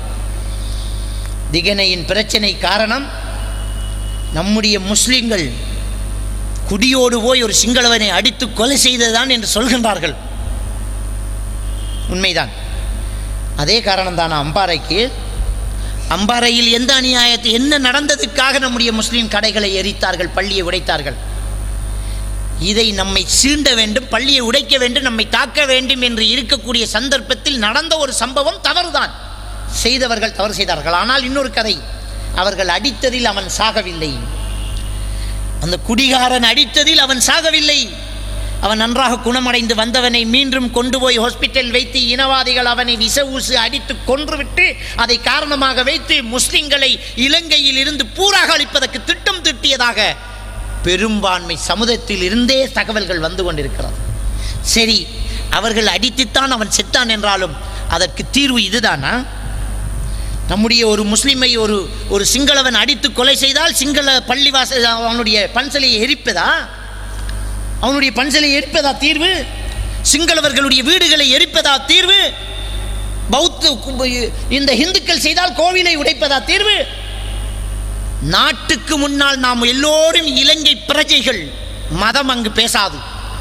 திகனையின் பிரச்சனை காரணம் நம்முடைய முஸ்லிம்கள் குடியோடு போய் ஒரு சிங்களவனை அடித்து கொலை செய்ததுதான் என்று சொல்கின்றார்கள். உண்மைதான், அதே காரணம்தான். அம்பாறையில் எந்த அநியாயத்தை, என்ன நடந்ததுக்காக நம்முடைய முஸ்லிம் கடைகளை எரித்தார்கள், பள்ளியை உடைத்தார்கள்? இதை நம்மை சீண்ட வேண்டும், பள்ளியை உடைக்க வேண்டும், நம்மை தாக்க வேண்டும் என்று இருக்கக்கூடிய சந்தர்ப்பத்தில் நடந்த ஒரு சம்பவம் தவறுதான், செய்தவர்கள் தவறு செய்தார்கள். ஆனால் இன்னொரு கதை, அவர்கள் அடித்ததில் அவன் சாகவில்லை, அந்த குடிகாரன் அடித்ததில் அவன் சாகவில்லை. அவன் நன்றாக குணமடைந்து வந்தவனை மீண்டும் கொண்டு போய் ஹாஸ்பிட்டல் வைத்து இனவாதிகள் அவனை விச ஊசு அடித்து கொன்றுவிட்டு அதை காரணமாக வைத்து முஸ்லிம்களை இலங்கையில் இருந்து பூராக அழிப்பதற்கு திட்டம் தீட்டியதாக பெரும்பான்மை சமுதாயத்தில் இருந்தே தகவல்கள் வந்து கொண்டிருக்கிறது. சரி, அவர்கள் அடித்துத்தான் அவன் செத்தான் என்றாலும் அதற்கு தீர்வு இதுதானா? நம்முடைய ஒரு முஸ்லிமை ஒரு சிங்களவன் அடித்து கொலை செய்தால் சிங்கள பள்ளிவாசல் அவனுடைய பன்சலையை எரிப்பதா? அவனுடைய பன்சலையை எரிப்பதா தீர்வு? சிங்களவர்களுடைய வீடுகளை எரிப்பதா தீர்வு? இந்த இந்துக்கள் செய்தால் கோவிலை உடைப்பதா தீர்வு? நாட்டுக்கு முன்னால் நாம் எல்லோரும் இலங்கை பிரஜைகள். மதம் அங்கு பேசாது.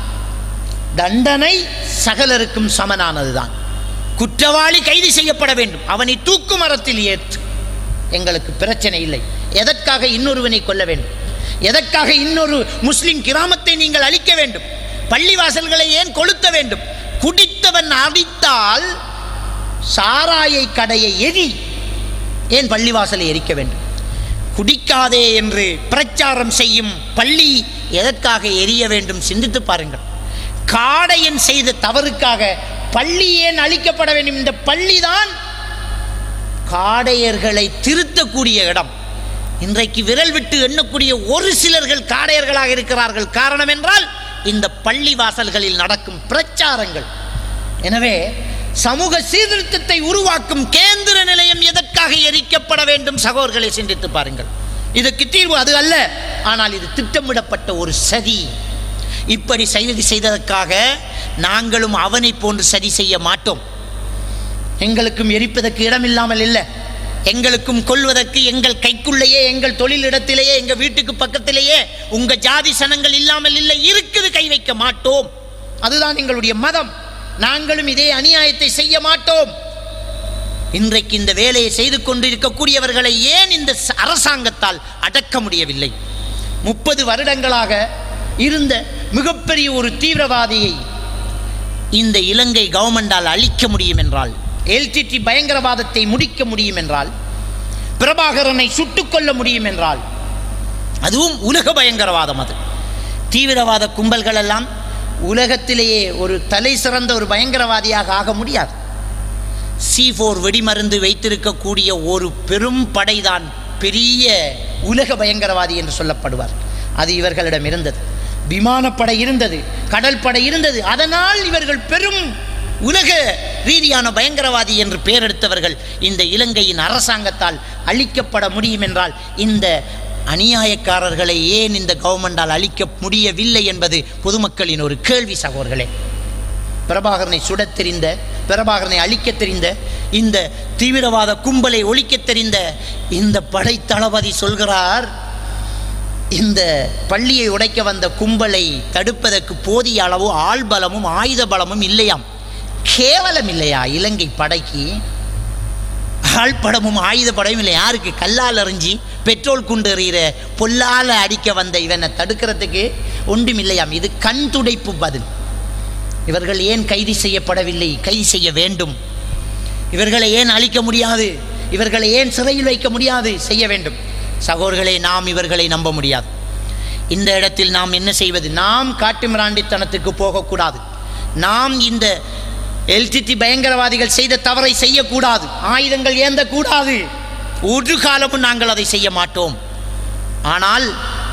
தண்டனை சகலருக்கும் சமனானதுதான். குற்றவாளி கைது செய்யப்பட வேண்டும், அவனை தூக்கு மரத்தில் ஏற்று. எங்களுக்கு பிரச்சனை இல்லை. எதற்காக இன்னொருவனை கொல்ல வேண்டும்? எதற்காக இன்னொரு முஸ்லிம் கிராமத்தை நீங்கள் அழிக்க வேண்டும்? பள்ளிவாசல்களை ஏன் கொளுத்த வேண்டும்? குடித்தவன் அடித்தால் சாராயை கடையை எரி, ஏன் பள்ளிவாசலை எரிக்க வேண்டும்? குடிக்காதே என்று பிரச்சாரம் செய்யும் பள்ளி எதற்காக எரிய வேண்டும்? சிந்தித்து பாருங்கள். காடையன் செய்த தவறுக்காக பள்ளி ஏன் அழிக்கப்பட வேண்டும்? இந்த பள்ளிதான் காடையர்களை திருத்தக்கூடிய இடம். இன்றைக்கு விரல் விட்டு எண்ணக்கூடிய ஒரு சிலர்கள் காடையர்களாக இருக்கிறார்கள். காரணம் என்றால் இந்த பள்ளி வாசல்களில் நடக்கும் பிரச்சாரங்கள். எனவே சமூக சீர்திருத்தத்தை உருவாக்கும் கேந்திர நிலையம் எதற்காக எரிக்கப்பட வேண்டும்? சகோதரர்களை சிந்தித்து பாருங்கள். இதுக்கு தீர்வு அது அல்ல, ஆனால் இது திட்டமிடப்பட்ட ஒரு சதி. இப்படி செய்ததற்காக நாங்களும் அவனை போன்று சதி செய்ய மாட்டோம். எங்களுக்கும் எரிப்பதற்கு இடமில்லாமல் இல்லை. எங்களுக்கும் கொல்வதற்கு எங்கள் கைக்குள்ளேயே, எங்கள் தொழிலிடத்திலேயே, எங்கள் வீட்டுக்கு பக்கத்திலேயே உங்க ஜாதி சனங்கள் இல்லாமல் இல்லை. இருக்குது, கை வைக்க மாட்டோம். அதுதான் எங்களுடைய மதம். நாங்களும் இதே அநியாயத்தை செய்ய மாட்டோம். இன்றைக்கு இந்த வேலையை செய்து கொண்டிருக்கக்கூடியவர்களை ஏன் இந்த அரசாங்கத்தால் அடக்க முடியவில்லை? 30 வருடங்களாக இருந்த மிகப்பெரிய ஒரு தீவிரவாதியை இந்த இலங்கை கவர்மெண்டால் அழிக்க முடியும் என்றால், எல்டிடி பயங்கரவாதத்தை முடிக்க முடியும் என்றால், பிரபாகரனை சுட்டுக்கொள்ள முடியும் என்றால், அதுவும் உலக பயங்கரவாதம். அது தீவிரவாத கும்பல்கள் எல்லாம் உலகத்திலேயே ஒரு தலை சிறந்த ஒரு பயங்கரவாதியாக ஆக முடியாது. C4 வெடிமருந்து வைத்திருக்கக்கூடிய ஒரு பெரும் படைதான் பெரிய உலக பயங்கரவாதி என்று சொல்லப்படுவார். அது இவர்களிடம் இருந்தது. விமானப்படை இருந்தது, கடல் படை இருந்தது. அதனால் இவர்கள் பெரும் உலக ரீதியான பயங்கரவாதி என்று பெயரெடுத்தவர்கள் இந்த இலங்கையின் அரசாங்கத்தால் அழிக்கப்பட முடியும் என்றால், இந்த அநியாயக்காரர்களை ஏன் இந்த கவர்மெண்டால் அழிக்க முடியவில்லை என்பது பொதுமக்களின் ஒரு கேள்வி. சகோதரர்களே, பிரபாகரனை சுடத் தெரிந்த, பிரபாகரனை அழிக்க தெரிந்த, இந்த தீவிரவாத கும்பலை ஒழிக்க தெரிந்த இந்த படை தளபதி சொல்கிறார், இந்த பள்ளியை உடைக்க வந்த கும்பலை தடுப்பதற்கு போதிய அளவு ஆள் பலமும் ஆயுத பலமும் இல்லையாம். கேவலம் இல்லையா இலங்கை படைக்கு? ஆள் படமும் ஆயுத படமும் இல்லை. யாருக்கு? கல்லால் அறிஞ்சி பெட்ரோல் குண்டு எறிகிற பொல்லால அடிக்க வந்த இவனை தடுக்கிறதுக்கு ஒன்றும் இல்லையாம். இது கண் துடைப்பு பதில். இவர்கள் ஏன் கைது செய்யப்படவில்லை? கைது செய்ய வேண்டும். இவர்களை ஏன் அழிக்க முடியாது? இவர்களை ஏன் சிறையில் வைக்க முடியாது? செய்ய வேண்டும். சகோதரர்களே, நாம் இவர்களை நம்ப முடியாது. இந்த இடத்தில் நாம் என்ன செய்வது? நாம் காட்டு மிராண்டித்தனத்துக்கு போகக்கூடாது. நாம் இந்த எல்டிடி பயங்கரவாதிகள் செய்த தவறை செய்யக்கூடாது. ஆயுதங்கள் ஏந்தக்கூடாது. ஒரு காலமும் நாங்கள் அதை செய்ய மாட்டோம். ஆனால்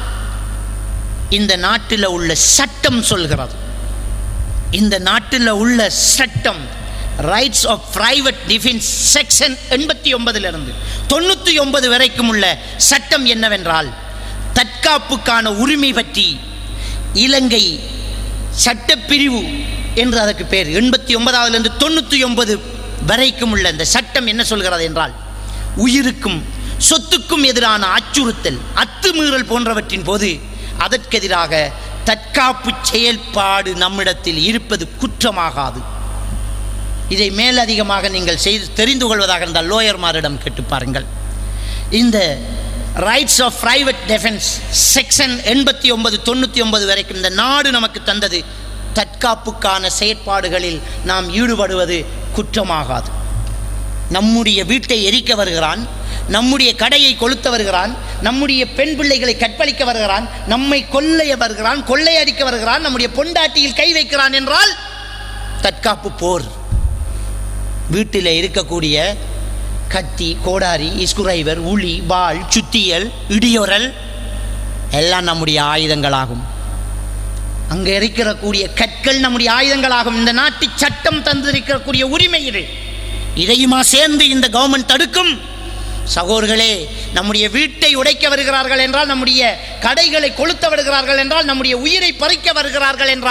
இந்த நாட்டில் உள்ள சட்டம் சொல்கிறது, இந்த நாட்டில் உள்ள சட்டம் rights of private defence section 89 99 வரைக்கும் உள்ள சட்டம் என்னவென்றால், தற்காப்புக்கான உரிமை பற்றி இலங்கை சட்டப்பிரிவு என்று அதற்கு பேர். 89 99 வரைக்கும் உள்ள இந்த சட்டம் என்ன சொல்கிறது என்றால், உயிருக்கும் சொத்துக்கும் எதிரான அச்சுறுத்தல், அத்துமீறல் போன்றவற்றின் போது அதற்கெதிராக தற்காப்பு செயல்பாடு நம்மிடத்தில் இருப்பது குற்றமாகாது. இதை மேலதிகமாக நீங்கள் தெரிந்து கொள்வதாக இருந்தால் லோயர்மாரிடம் கேட்டு பாருங்கள். இந்த rights of private defence section 89 99 வரைக்கும் இந்த நாடு நமக்கு தந்தது, தற்காப்புக்கான செயற்பாடுகளில் நாம் ஈடுபடுவது குற்றமாகாது. நம்முடைய வீட்டை எரிக்க வருகிறான், நம்முடைய கடையை கொளுத்த வருகிறான், நம்முடைய பெண் பிள்ளைகளை கற்பழிக்க வருகிறான், நம்மை கொள்ளைய வருகிறான், கொள்ளையடிக்க வருகிறான், நம்முடைய பொண்டாட்டியில் கை வைக்கிறான் என்றால் தற்காப்பு போர். வீட்டில் இருக்கக்கூடிய கத்தி, கோடாரி, இஸ்குரைவர், உளி, வாள், சுத்தியல், இடியொரல் எல்லாம் நம்முடைய ஆயுதங்களாகும். அங்கே இருக்கக்கூடிய கற்கள் நம்முடைய ஆயுதங்களாகும். இந்த நாட்டு சட்டம் தந்திருக்கக்கூடிய உரிமை இது. இதையுமா சேர்ந்து இந்த கவர்மெண்ட் தடுக்கும்? சகோதரர்களே, நம்முடைய வீட்டை உடைக்க வருகிறார்கள் என்றால், நம்முடைய கடைகளை கொளுத்த வருகிறார்கள் என்றால், நம்முடைய உயிரை பறிக்க வருகிறார்கள் என்றால்,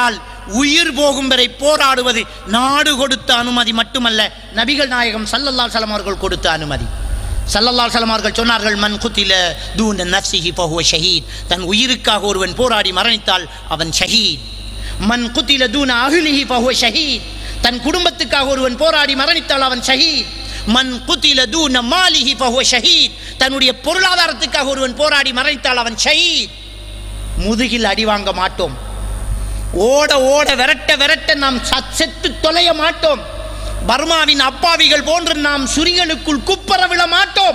உயிர் போகும் வரை போராடுவது நாடு கொடுத்த அனுமதி மட்டுமல்ல, நபிகள் நாயகம் ஸல்லல்லாஹு அலைஹி வஸல்லம் அவர்கள் கொடுத்த அனுமதி. ஸல்லல்லாஹு அலைஹி வஸல்லம் அவர்கள் சொன்னார்கள், மன் குத்தில தூன நஃப்ஸிஹி ஃபஹுவ ஷஹீத். தன் உயிருக்காக ஒருவன் போராடி மரணித்தால் அவன் ஷஹீத். மன் குத்தில தூன அஹ்லிஹி ஃபஹுவ ஷஹீத். தன் குடும்பத்துக்காக ஒருவன் போராடி மரணித்தால் அவன் ஷஹீத். மன் குத்தில தூன மாலிஹி ஃபஹுவ ஷஹீத். தன்னுடைய பொருளாதாரத்துக்காக ஒருவன் போராடி மரணித்தால் அவன் ஷஹீத். முதுகில் அடி வாங்க மாட்டோம், ஓட ஓட விரட்ட விரட்ட நாம் செத்து தொலைய மாட்டோம். பர்மாவின் அப்பாவிகள் போன்று நாம் சுரிகளுக்குள் குப்பர விழ மாட்டோம்.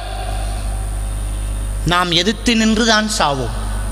நாம் எதிர்த்து நின்றுதான் சாவோம்.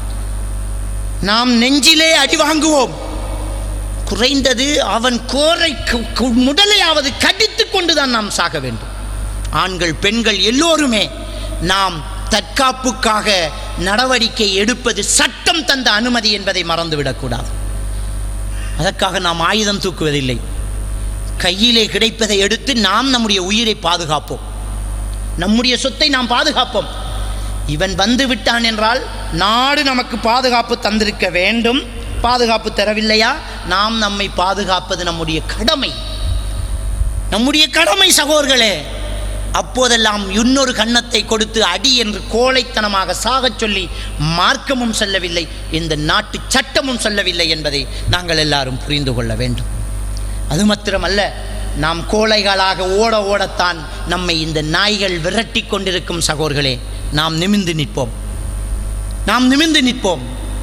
நாம் நெஞ்சிலே அடி வாங்குவோம். குறைந்தது அவன் கோரை முதலையாவது கடித்து கொண்டுதான் நாம் சாக வேண்டும். ஆண்கள் பெண்கள் எல்லோருமே நாம் தற்காப்புக்காக நடவடிக்கை எடுப்பது சட்டம் தந்த அனுமதி என்பதை மறந்துவிடக்கூடாது. அதற்காக நாம் ஆயுதம் தூக்குவதில்லை. கையிலே கிடைப்பதை எடுத்து நாம் நம்முடைய உயிரை பாதுகாப்போம், நம்முடைய சொத்தை நாம் பாதுகாப்போம். இவன் வந்து விட்டான் என்றால் நாடு நமக்கு பாதுகாப்பு தந்திருக்க வேண்டும். பாதுகாப்பு தரவில்லையா? நாம் நம்மை பாதுகாப்பது நம்முடைய கடமை, நம்முடைய கடமை சகோதரர்களே. அப்போதெல்லாம் இன்னொரு கன்னத்தை கொடுத்து அடி என்று கோழைத்தனமாக சாகச் சொல்லி மார்க்கமும் சொல்லவில்லை, இந்த நாட்டு சட்டமும் சொல்லவில்லை என்பதை நாங்கள் எல்லாரும் புரிந்து கொள்ள வேண்டும். அது மாத்திரமல்ல, நாம் கோழைகளாக ஓட ஓடத்தான் நம்மை இந்த நாய்கள் விரட்டி கொண்டிருக்கும் சகோதரர்களே. நாம் நிமிர்ந்து நிற்போம், நாம் நிமிர்ந்து நிற்போம்.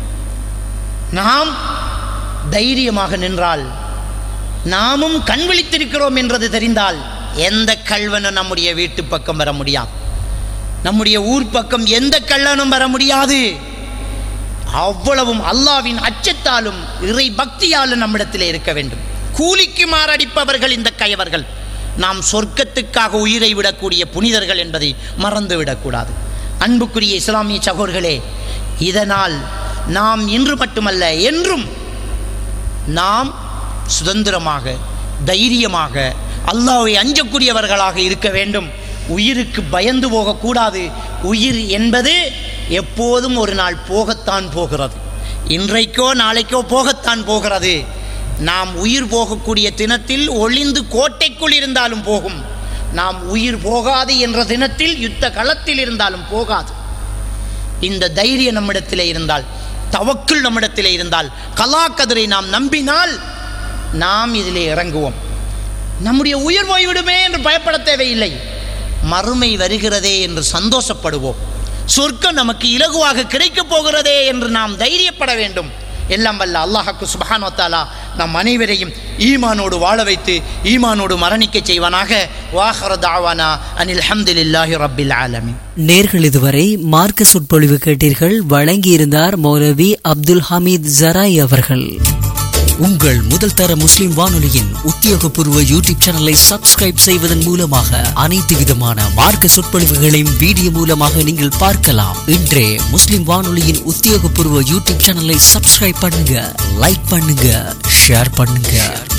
நாம் தைரியமாக நின்றால், நாமும் கண் விழித்திருக்கிறோம் என்றது தெரிந்தால் எந்த கள்வனும் நம்முடைய வீட்டு பக்கம் வர முடியாது, நம்முடைய ஊர் பக்கம் எந்த கள்ளனும் வர முடியாது. அவ்வளவும் அல்லாஹ்வின் அச்சத்தாலும் இறை பக்தியாலும் நம்மிடத்திலே இருக்க வேண்டும். கூலிக்கு மாரடிப்பவர்கள் இந்த கயவர்கள். நாம் சொர்க்கத்துக்காக உயிரை விடக்கூடிய புனிதர்கள் என்பதை மறந்துவிடக்கூடாது. அன்புக்குரிய இஸ்லாமிய சகோதரர்களே, இதனால் நாம் இன்று மட்டுமல்ல என்றும் நாம் சுதந்திரமாக தைரியமாக அல்லாஹ்வை அஞ்சக்கூடியவர்களாக இருக்க வேண்டும். உயிருக்கு பயந்து போகக்கூடாது. உயிர் என்பது எப்போதும் ஒரு நாள் போகத்தான் போகிறது. இன்றைக்கோ நாளைக்கோ போகத்தான் போகிறது. நாம் உயிர் போகக்கூடிய தினத்தில் ஒளிந்து கோட்டைக்குள் இருந்தாலும் போகும். நாம் உயிர் போகாது என்ற தினத்தில் யுத்த களத்தில் இருந்தாலும் போகாது. இந்த தைரியம் நம்மிடத்திலே இருந்தால், தவக்குல் நம்மிடத்திலே இருந்தால், கலா கதிரை நாம் நம்பினால் நாம் இதிலே இறங்குவோம். நம்முடைய உயிர் போய்விடுமே என்று பயப்பட தேவையில்லை. மறுமை வருகிறதே என்று சந்தோஷப்படுவோம். சொர்க்கம் நமக்கு இலகுவாக கிடைக்கப் போகிறதே என்று நாம் தைரியப்பட வேண்டும். எல்லாம் வல்ல அல்லாஹ்வுக்கு சுப்ஹானஹு வ தஆலா நம் அனைவரையும் ஈமானோடு வாழ வைத்து ஈமானோடு மரணிக்க செய்வானாக. வாஹிரு தஅவானா அனில் ஹம்துலில்லாஹி ரப்பில் ஆலமீன். நேர்கள் இதுவரை மார்க்க சொற்பொழிவு கேட்டீர்கள். வழங்கியிருந்தார் மௌலவி அப்துல் ஹமீத் ஜராய் அவர்கள். உங்கள் முதல் தர முஸ்லிம் வானொலியின் உத்தியோகபூர்வ யூடியூப் சேனலை சப்ஸ்கிரைப் செய்வதன் மூலமாக அனைத்து விதமான மார்க்க சொற்பொழிவுகளையும் வீடியோ மூலமாக நீங்கள் பார்க்கலாம். இன்றே முஸ்லிம் வானொலியின் உத்தியோகபூர்வ யூடியூப் சேனலை சப்ஸ்கிரைப் பண்ணுங்க, லைக் பண்ணுங்க, ஷேர் பண்ணுங்க.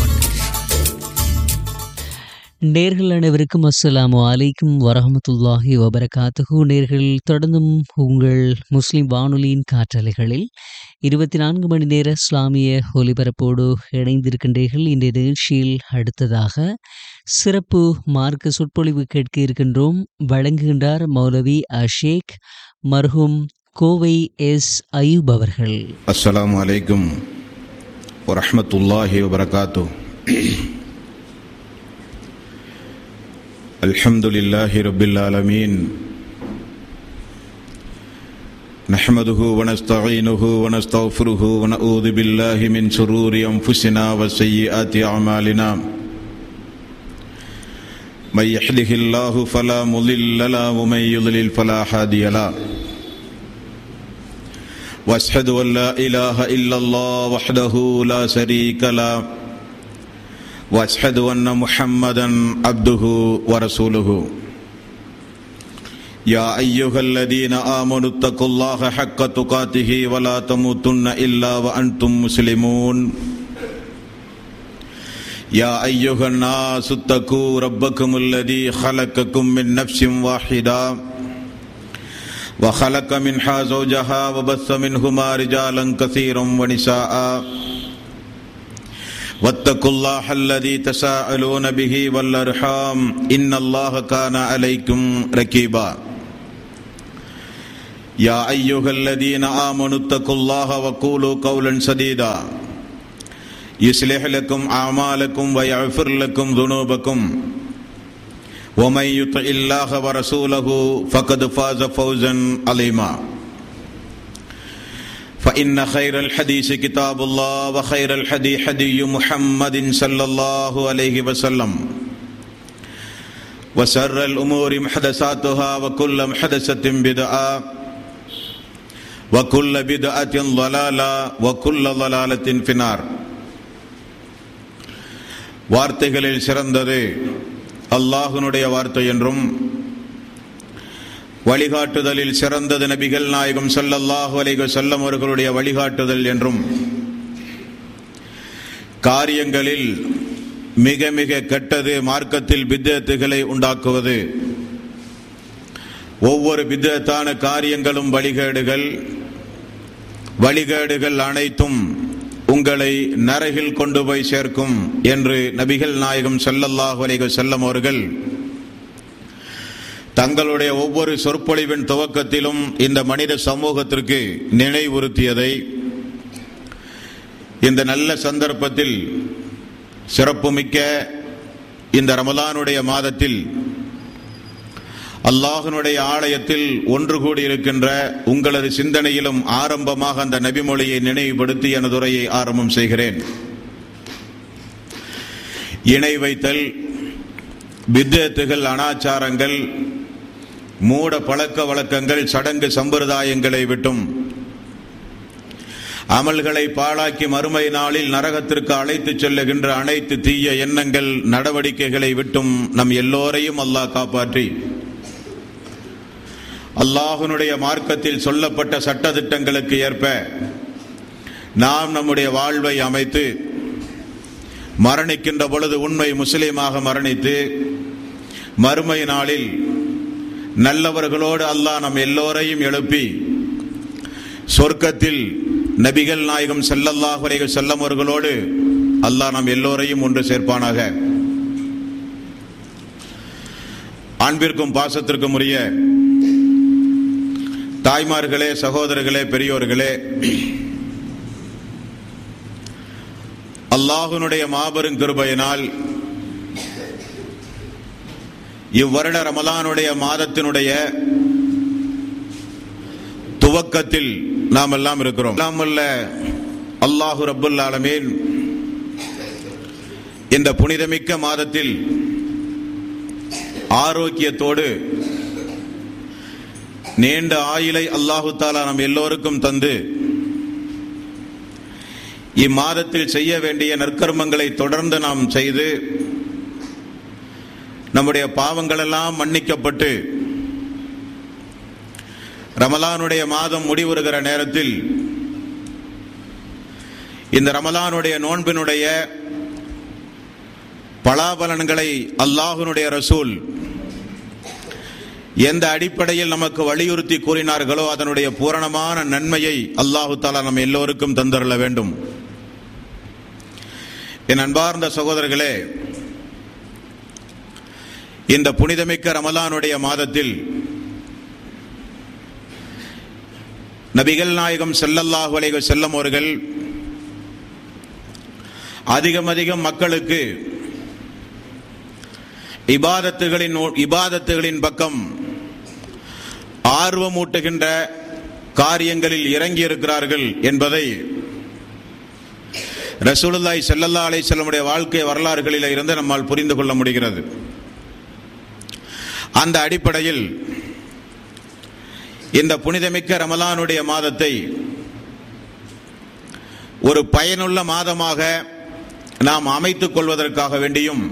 நேர்கள் அனைவருக்கும் அஸ்ஸலாமு அலைக்கும் வரஹ்மத்துல்லாஹி வபரகாத்துஹு. நேர்கள் தொடர்ந்தும் உங்கள் முஸ்லிம் வானொலியின் காற்றலைகளில் 24 மணி நேர இஸ்லாமிய ஒலிபரப்போடு இணைந்திருக்கின்றீர்கள். இந்த நிகழ்ச்சியில் அடுத்ததாக சிறப்பு மார்க்க சொற்பொழிவு கேட்க இருக்கின்றோம். வழங்குகின்றார் மௌலவி ஷேக் மர்ஹூம் கோவை எஸ் அயூப் அவர்கள். அஸ்ஸலாமு அலைக்கும் வரஹ்மத்துல்லாஹி வபரகாத்துஹு. அல்ஹம்துலில்லாஹி ரப்பில் ஆலமீன். நஹ்மதுஹு வ நஸ்தஈனுஹு வ நஸ்தக்ஃபிருஹு வ நஊது பில்லாஹி மின் ஷுரூரி அன்ஃபுஸினா வ ஸய்யிஆத்தி அமாலினா. மை யஹ்திஹில்லாஹு ஃபலா முضில்ல லஹு வ மை யுضلل ஃபலா ஹாதிய லஹு. வ அஷ்ஹது அன் லா இலாஹ இல்லல்லாஹ் வஹ்தஹு லா ஷரீக லஹு واشهد ان محمدا عبده ورسوله. يا ايها الذين امنوا اتقوا الله حق تقاته ولا تموتن الا وانتم مسلمون. يا ايها الناس اتقوا ربكم الذي خلقكم من نفس واحده وخلق منها زوجها وبث منهما رجالا كثيرا ونساء واتقوا الله الذي تساءلون به والأرحام إن الله كان عليكم رقيبا يا أيها الذين آمنوا اتقوا الله وقولوا قولا سديدا يصلح لكم أعمالكم ويغفر لكم ذنوبكم ومن يطع الله ورسوله فقد فاز فوزا عظيما فإن خير الحديث كتاب الله وخير الهدي هدي محمد صلى الله عليه وسلم وشر الأمور محدثاتها وكل محدثة بدعة وكل بدعة ضلالة وكل ضلالة في النار. வார்த்தைகளில் சிறந்தது அல்லாஹ்வுடைய வார்த்தை என்றும் வழிகாட்டுதலில் சிறந்தது நபிகள் நாயகம் ஸல்லல்லாஹு அலைஹி வஸல்லம் அவர்களுடைய வழிகாட்டுதல் என்றும் காரியங்களில் மிக மிக கெட்டது மார்க்கத்தில் பித்அத்துகளை உண்டாக்குவது, ஒவ்வொரு பித்அத்தான காரியங்களும் வழிகேடுகள் அனைத்தும் உங்களை நரகில் கொண்டு போய் சேர்க்கும் என்று நபிகள் நாயகம் ஸல்லல்லாஹு அலைஹி வஸல்லம் அவர்கள் தங்களுடைய ஒவ்வொரு சொற்பொழிவின் துவக்கத்திலும் இந்த மனித சமூகத்திற்கு நினைவுறுத்தியதை இந்த நல்ல சந்தர்ப்பத்தில் சிறப்புமிக்க இந்த ரமலானுடைய மாதத்தில் அல்லாஹ்வினுடைய ஆலயத்தில் ஒன்று கூடியிருக்கின்ற உங்களது சிந்தனையிலும் ஆரம்பமாக அந்த நபிமொழியை நினைவுபடுத்தி எனது உரையை ஆரம்பம் செய்கிறேன். இணை வைத்தல், பித்அத்துகள், அனாச்சாரங்கள், மூட பழக்க வழக்கங்கள், சடங்கு சம்பிரதாயங்களை விட்டும் அமல்களை பாழாக்கி மறுமை நாளில் நரகத்திற்கு அழைத்துச் செல்லுகின்ற அனைத்து தீய எண்ணங்கள், நடவடிக்கைகளை விட்டும் நம் எல்லோரையும் அல்லாஹ் காப்பாற்றி அல்லாஹ்வினுடைய மார்க்கத்தில் சொல்லப்பட்ட சட்டதிட்டங்களுக்கு ஏற்ப நாம் நம்முடைய வாழ்வை அமைத்து மரணிக்கின்ற பொழுது உண்மை முஸ்லிமாக மரணித்து மறுமை நாளில் நல்லவர்களோடு அல்லாஹ் நம் எல்லோரையும் எழுப்பி சொர்க்கத்தில் நபிகள் நாயகம் ஸல்லல்லாஹு அலைஹி வஸல்லம் அவர்களோடு அல்லாஹ் நம் எல்லோரையும் ஒன்று சேர்ப்பானாக. அன்பிற்கும் பாசத்திற்கும் உரிய தாய்மார்களே, சகோதரர்களே, பெரியோர்களே, அல்லாஹ்வினுடைய மாபெரும் கிருபையினால் இவ்வருட ரமலானுடைய மாதத்தினுடைய துவக்கத்தில் நாம் எல்லாம் இருக்கிறோம். அல்லாஹு ரப்புல் ஆலமீன் இந்த புனிதமிக்க மாதத்தில் ஆரோக்கியத்தோடு நீண்ட ஆயுளை அல்லாஹு தஆலா நம் எல்லோருக்கும் தந்து இம்மாதத்தில் செய்ய வேண்டிய நற்கர்மங்களை தொடர்ந்து நாம் செய்து நம்முடைய பாவங்களெல்லாம் மன்னிக்கப்பட்டு ரமலானுடைய மாதம் முடிவுறுகிற நேரத்தில் இந்த ரமலானுடைய நோன்பினுடைய பலாபலன்களை அல்லாஹ்வினுடைய ரசூல் எந்த அடிப்படையில் நமக்கு வலியுறுத்தி கூறினார்களோ அதனுடைய பூரணமான நன்மையை அல்லாஹு தஆலா நம் எல்லோருக்கும் தந்தருள வேண்டும். என் அன்பார்ந்த சகோதரர்களே, இந்த புனிதமிக்க ரமலானுடைய மாதத்தில் நபிகள் நாயகம் ஸல்லல்லாஹு அலைஹி வஸல்லம் அவர்கள் அதிகம் மக்களுக்கு இபாதத்துகளின் பக்கம் ஆர்வமூட்டுகின்ற காரியங்களில் இறங்கி இருக்கிறார்கள் என்பதை ரசூலுல்லாஹி ஸல்லல்லாஹு அலைஹி வஸல்லம் உடைய வாழ்க்கை வரலாறுகளில் இருந்து நம்மால் புரிந்து கொள்ள முடிகிறது. அந்த அடிப்படையில் இந்த புனிதமிக்க ரமலானுடைய மாதத்தை ஒரு பயனுள்ள மாதமாக நாம் அமைத்துக் கொள்வதற்காக வேண்டியும்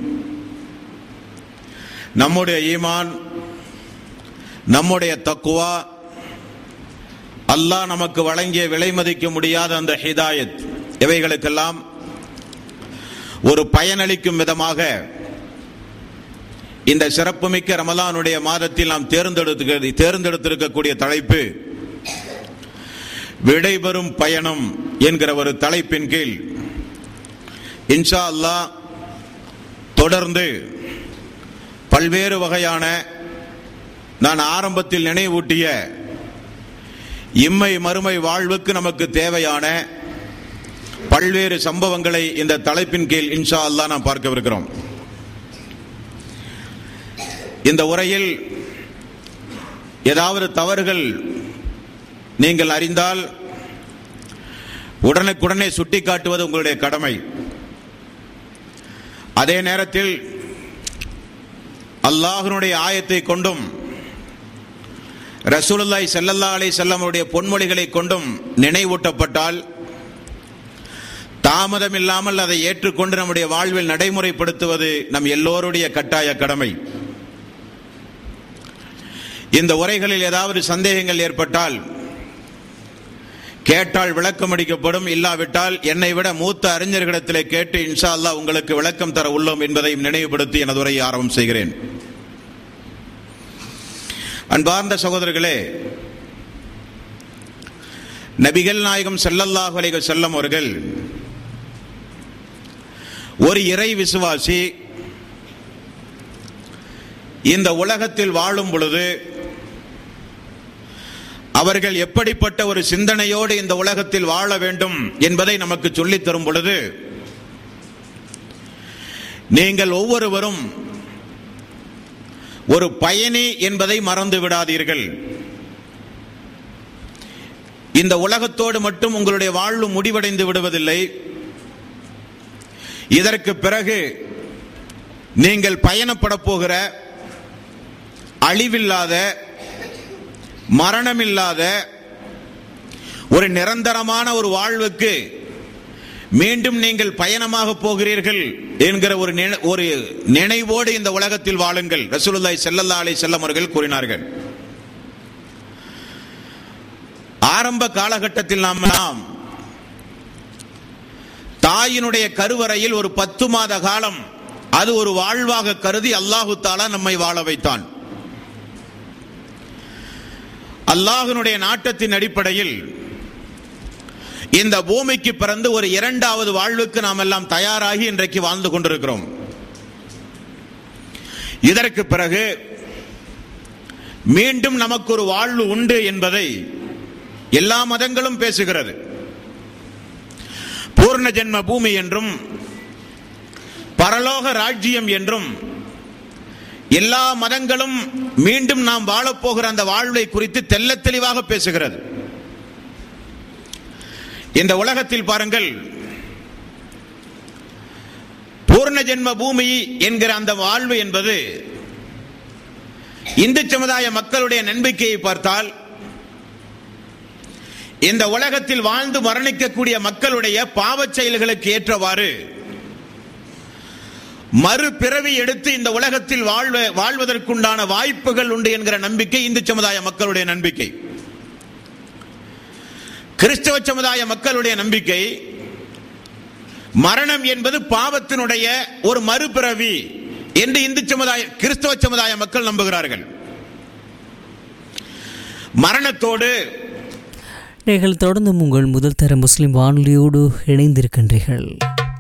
நம்முடைய ஈமான், நம்முடைய தக்குவா, அல்லாஹ் நமக்கு வழங்கிய விலை மதிக்க முடியாத அந்த ஹிதாயத், இவைகளுக்கெல்லாம் ஒரு பயனளிக்கும் விதமாக இந்த சிறப்புமிக்க ரமலானுடைய மாதத்தில் நாம் தேர்ந்தெடுத்திருக்கக்கூடிய தலைப்பு விடைபெறும் பயணம் என்கிற ஒரு தலைப்பின் கீழ் இன்ஷா அல்லாஹ் தொடர்ந்து பல்வேறு வகையான நான் ஆரம்பத்தில் நினைவூட்டிய இம்மை மறுமை வாழ்வுக்கு நமக்கு தேவையான பல்வேறு சம்பவங்களை இந்த தலைப்பின் கீழ் இன்ஷா அல்லாஹ் நாம் பார்க்கவிருக்கிறோம். இந்த உரையில் ஏதாவது தவறுகள் நீங்கள் அறிந்தால் உடனுக்குடனே சுட்டிக்காட்டுவது உங்களுடைய கடமை. அதே நேரத்தில் அல்லாஹ்வினுடைய ஆயத்தை கொண்டும் ரசூலுல்லாஹி ஸல்லல்லாஹு அலைஹி வஸல்லம் அவருடைய பொன்மொழிகளை கொண்டும் நினைவூட்டப்பட்டால் தாமதம் இல்லாமல் அதை ஏற்றுக்கொண்டு நம்முடைய வாழ்வில் நடைமுறைப்படுத்துவது நம் எல்லோருடைய கட்டாய கடமை. இந்த உரைகளில் ஏதாவது சந்தேகங்கள் ஏற்பட்டால் கேட்டால் விளக்கம் அளிக்கப்படும், இல்லாவிட்டால் என்னை விட மூத்த அறிஞர்களிடத்திலே கேட்டு இன்ஷா அல்லாஹ் உங்களுக்கு விளக்கம் தர உள்ளோம் என்பதையும் நினைவுபடுத்தி எனது உரையை ஆரம்பம் செய்கிறேன். அன்பார்ந்த சகோதரர்களே, நபிகள் நாயகம் ஸல்லல்லாஹு அலைஹி வஸல்லம் அவர்கள் ஒரு இறை விசுவாசி இந்த உலகத்தில் வாழும் பொழுது அவர்கள் எப்படிப்பட்ட ஒரு சிந்தனையோடு இந்த உலகத்தில் வாழ வேண்டும் என்பதை நமக்கு சொல்லித் தரும் பொழுது, நீங்கள் ஒவ்வொருவரும் ஒரு பயணி என்பதை மறந்து விடாதீர்கள். இந்த உலகத்தோடு மட்டும் உங்களுடைய வாழ்வு முடிவடைந்து விடுவதில்லை. இதற்கு பிறகு நீங்கள் பயணப்பட போகிற அழிவில்லாத மரணமில்லாத ஒரு நிரந்தரமான ஒரு வாழ்வுக்கு மீண்டும் நீங்கள் பயணமாக போகிறீர்கள் என்கிற ஒரு நினைவோடு இந்த உலகத்தில் வாழுங்கள். ரசூலுல்லாஹி ஸல்லல்லாஹு அலைஹி வஸல்லம் அவர்கள் கூறினார்கள். ஆரம்ப காலகட்டத்தில் நாம் தாயினுடைய கருவறையில் ஒரு 10 மாத காலம் அது ஒரு வாழ்வாக கருதி அல்லாஹு தஆலா நம்மை வாழ வைத்தான். அல்லாஹ்வினுடைய நாட்டத்தின் அடிப்படையில் இந்த பூமிக்கு பிறந்து ஒரு 2வது வாழ்வுக்கு நாம் எல்லாம் தயாராகி இன்றைக்கு வாழ்ந்து கொண்டிருக்கிறோம். இதற்கு பிறகு மீண்டும் நமக்கு ஒரு வாழ்வு உண்டு என்பதை எல்லா மதங்களும் பேசுகிறது. பூர்ண ஜென்ம பூமி என்றும் பரலோக ராஜ்யம் என்றும் எல்லா மதங்களும் மீண்டும் நாம் வாழப்போகிற அந்த வாழ்வை குறித்து தெள்ளத் தெளிவாக பேசுகிறது. இந்த உலகத்தில் பாருங்கள், பூர்ண ஜென்ம பூமி என்கிற அந்த வாழ்வு என்பது இந்து சமுதாய மக்களுடைய நம்பிக்கையை பார்த்தால் இந்த உலகத்தில் வாழ்ந்து மரணிக்கக்கூடிய மக்களுடைய பாவச் செயல்களுக்கு ஏற்றவாறு மறுபிறவி எடுத்து இந்த உலகத்தில் வாழ்வதற்குண்டான வாய்ப்புகள் உண்டு என்கிற நம்பிக்கை இந்து சமுதாய மக்களுடைய நம்பிக்கை. கிறிஸ்தவ சமுதாய மக்களுடைய நம்பிக்கை மரணம் என்பது பாவத்தினுடைய ஒரு மறுபிறவி என்று கிறிஸ்தவ சமுதாய மக்கள் நம்புகிறார்கள். மரணத்தோடு நீங்கள் தொடர்ந்து உங்கள் முதல் தர முஸ்லிம் வானொலியோடு இணைந்திருக்கின்றீர்கள்.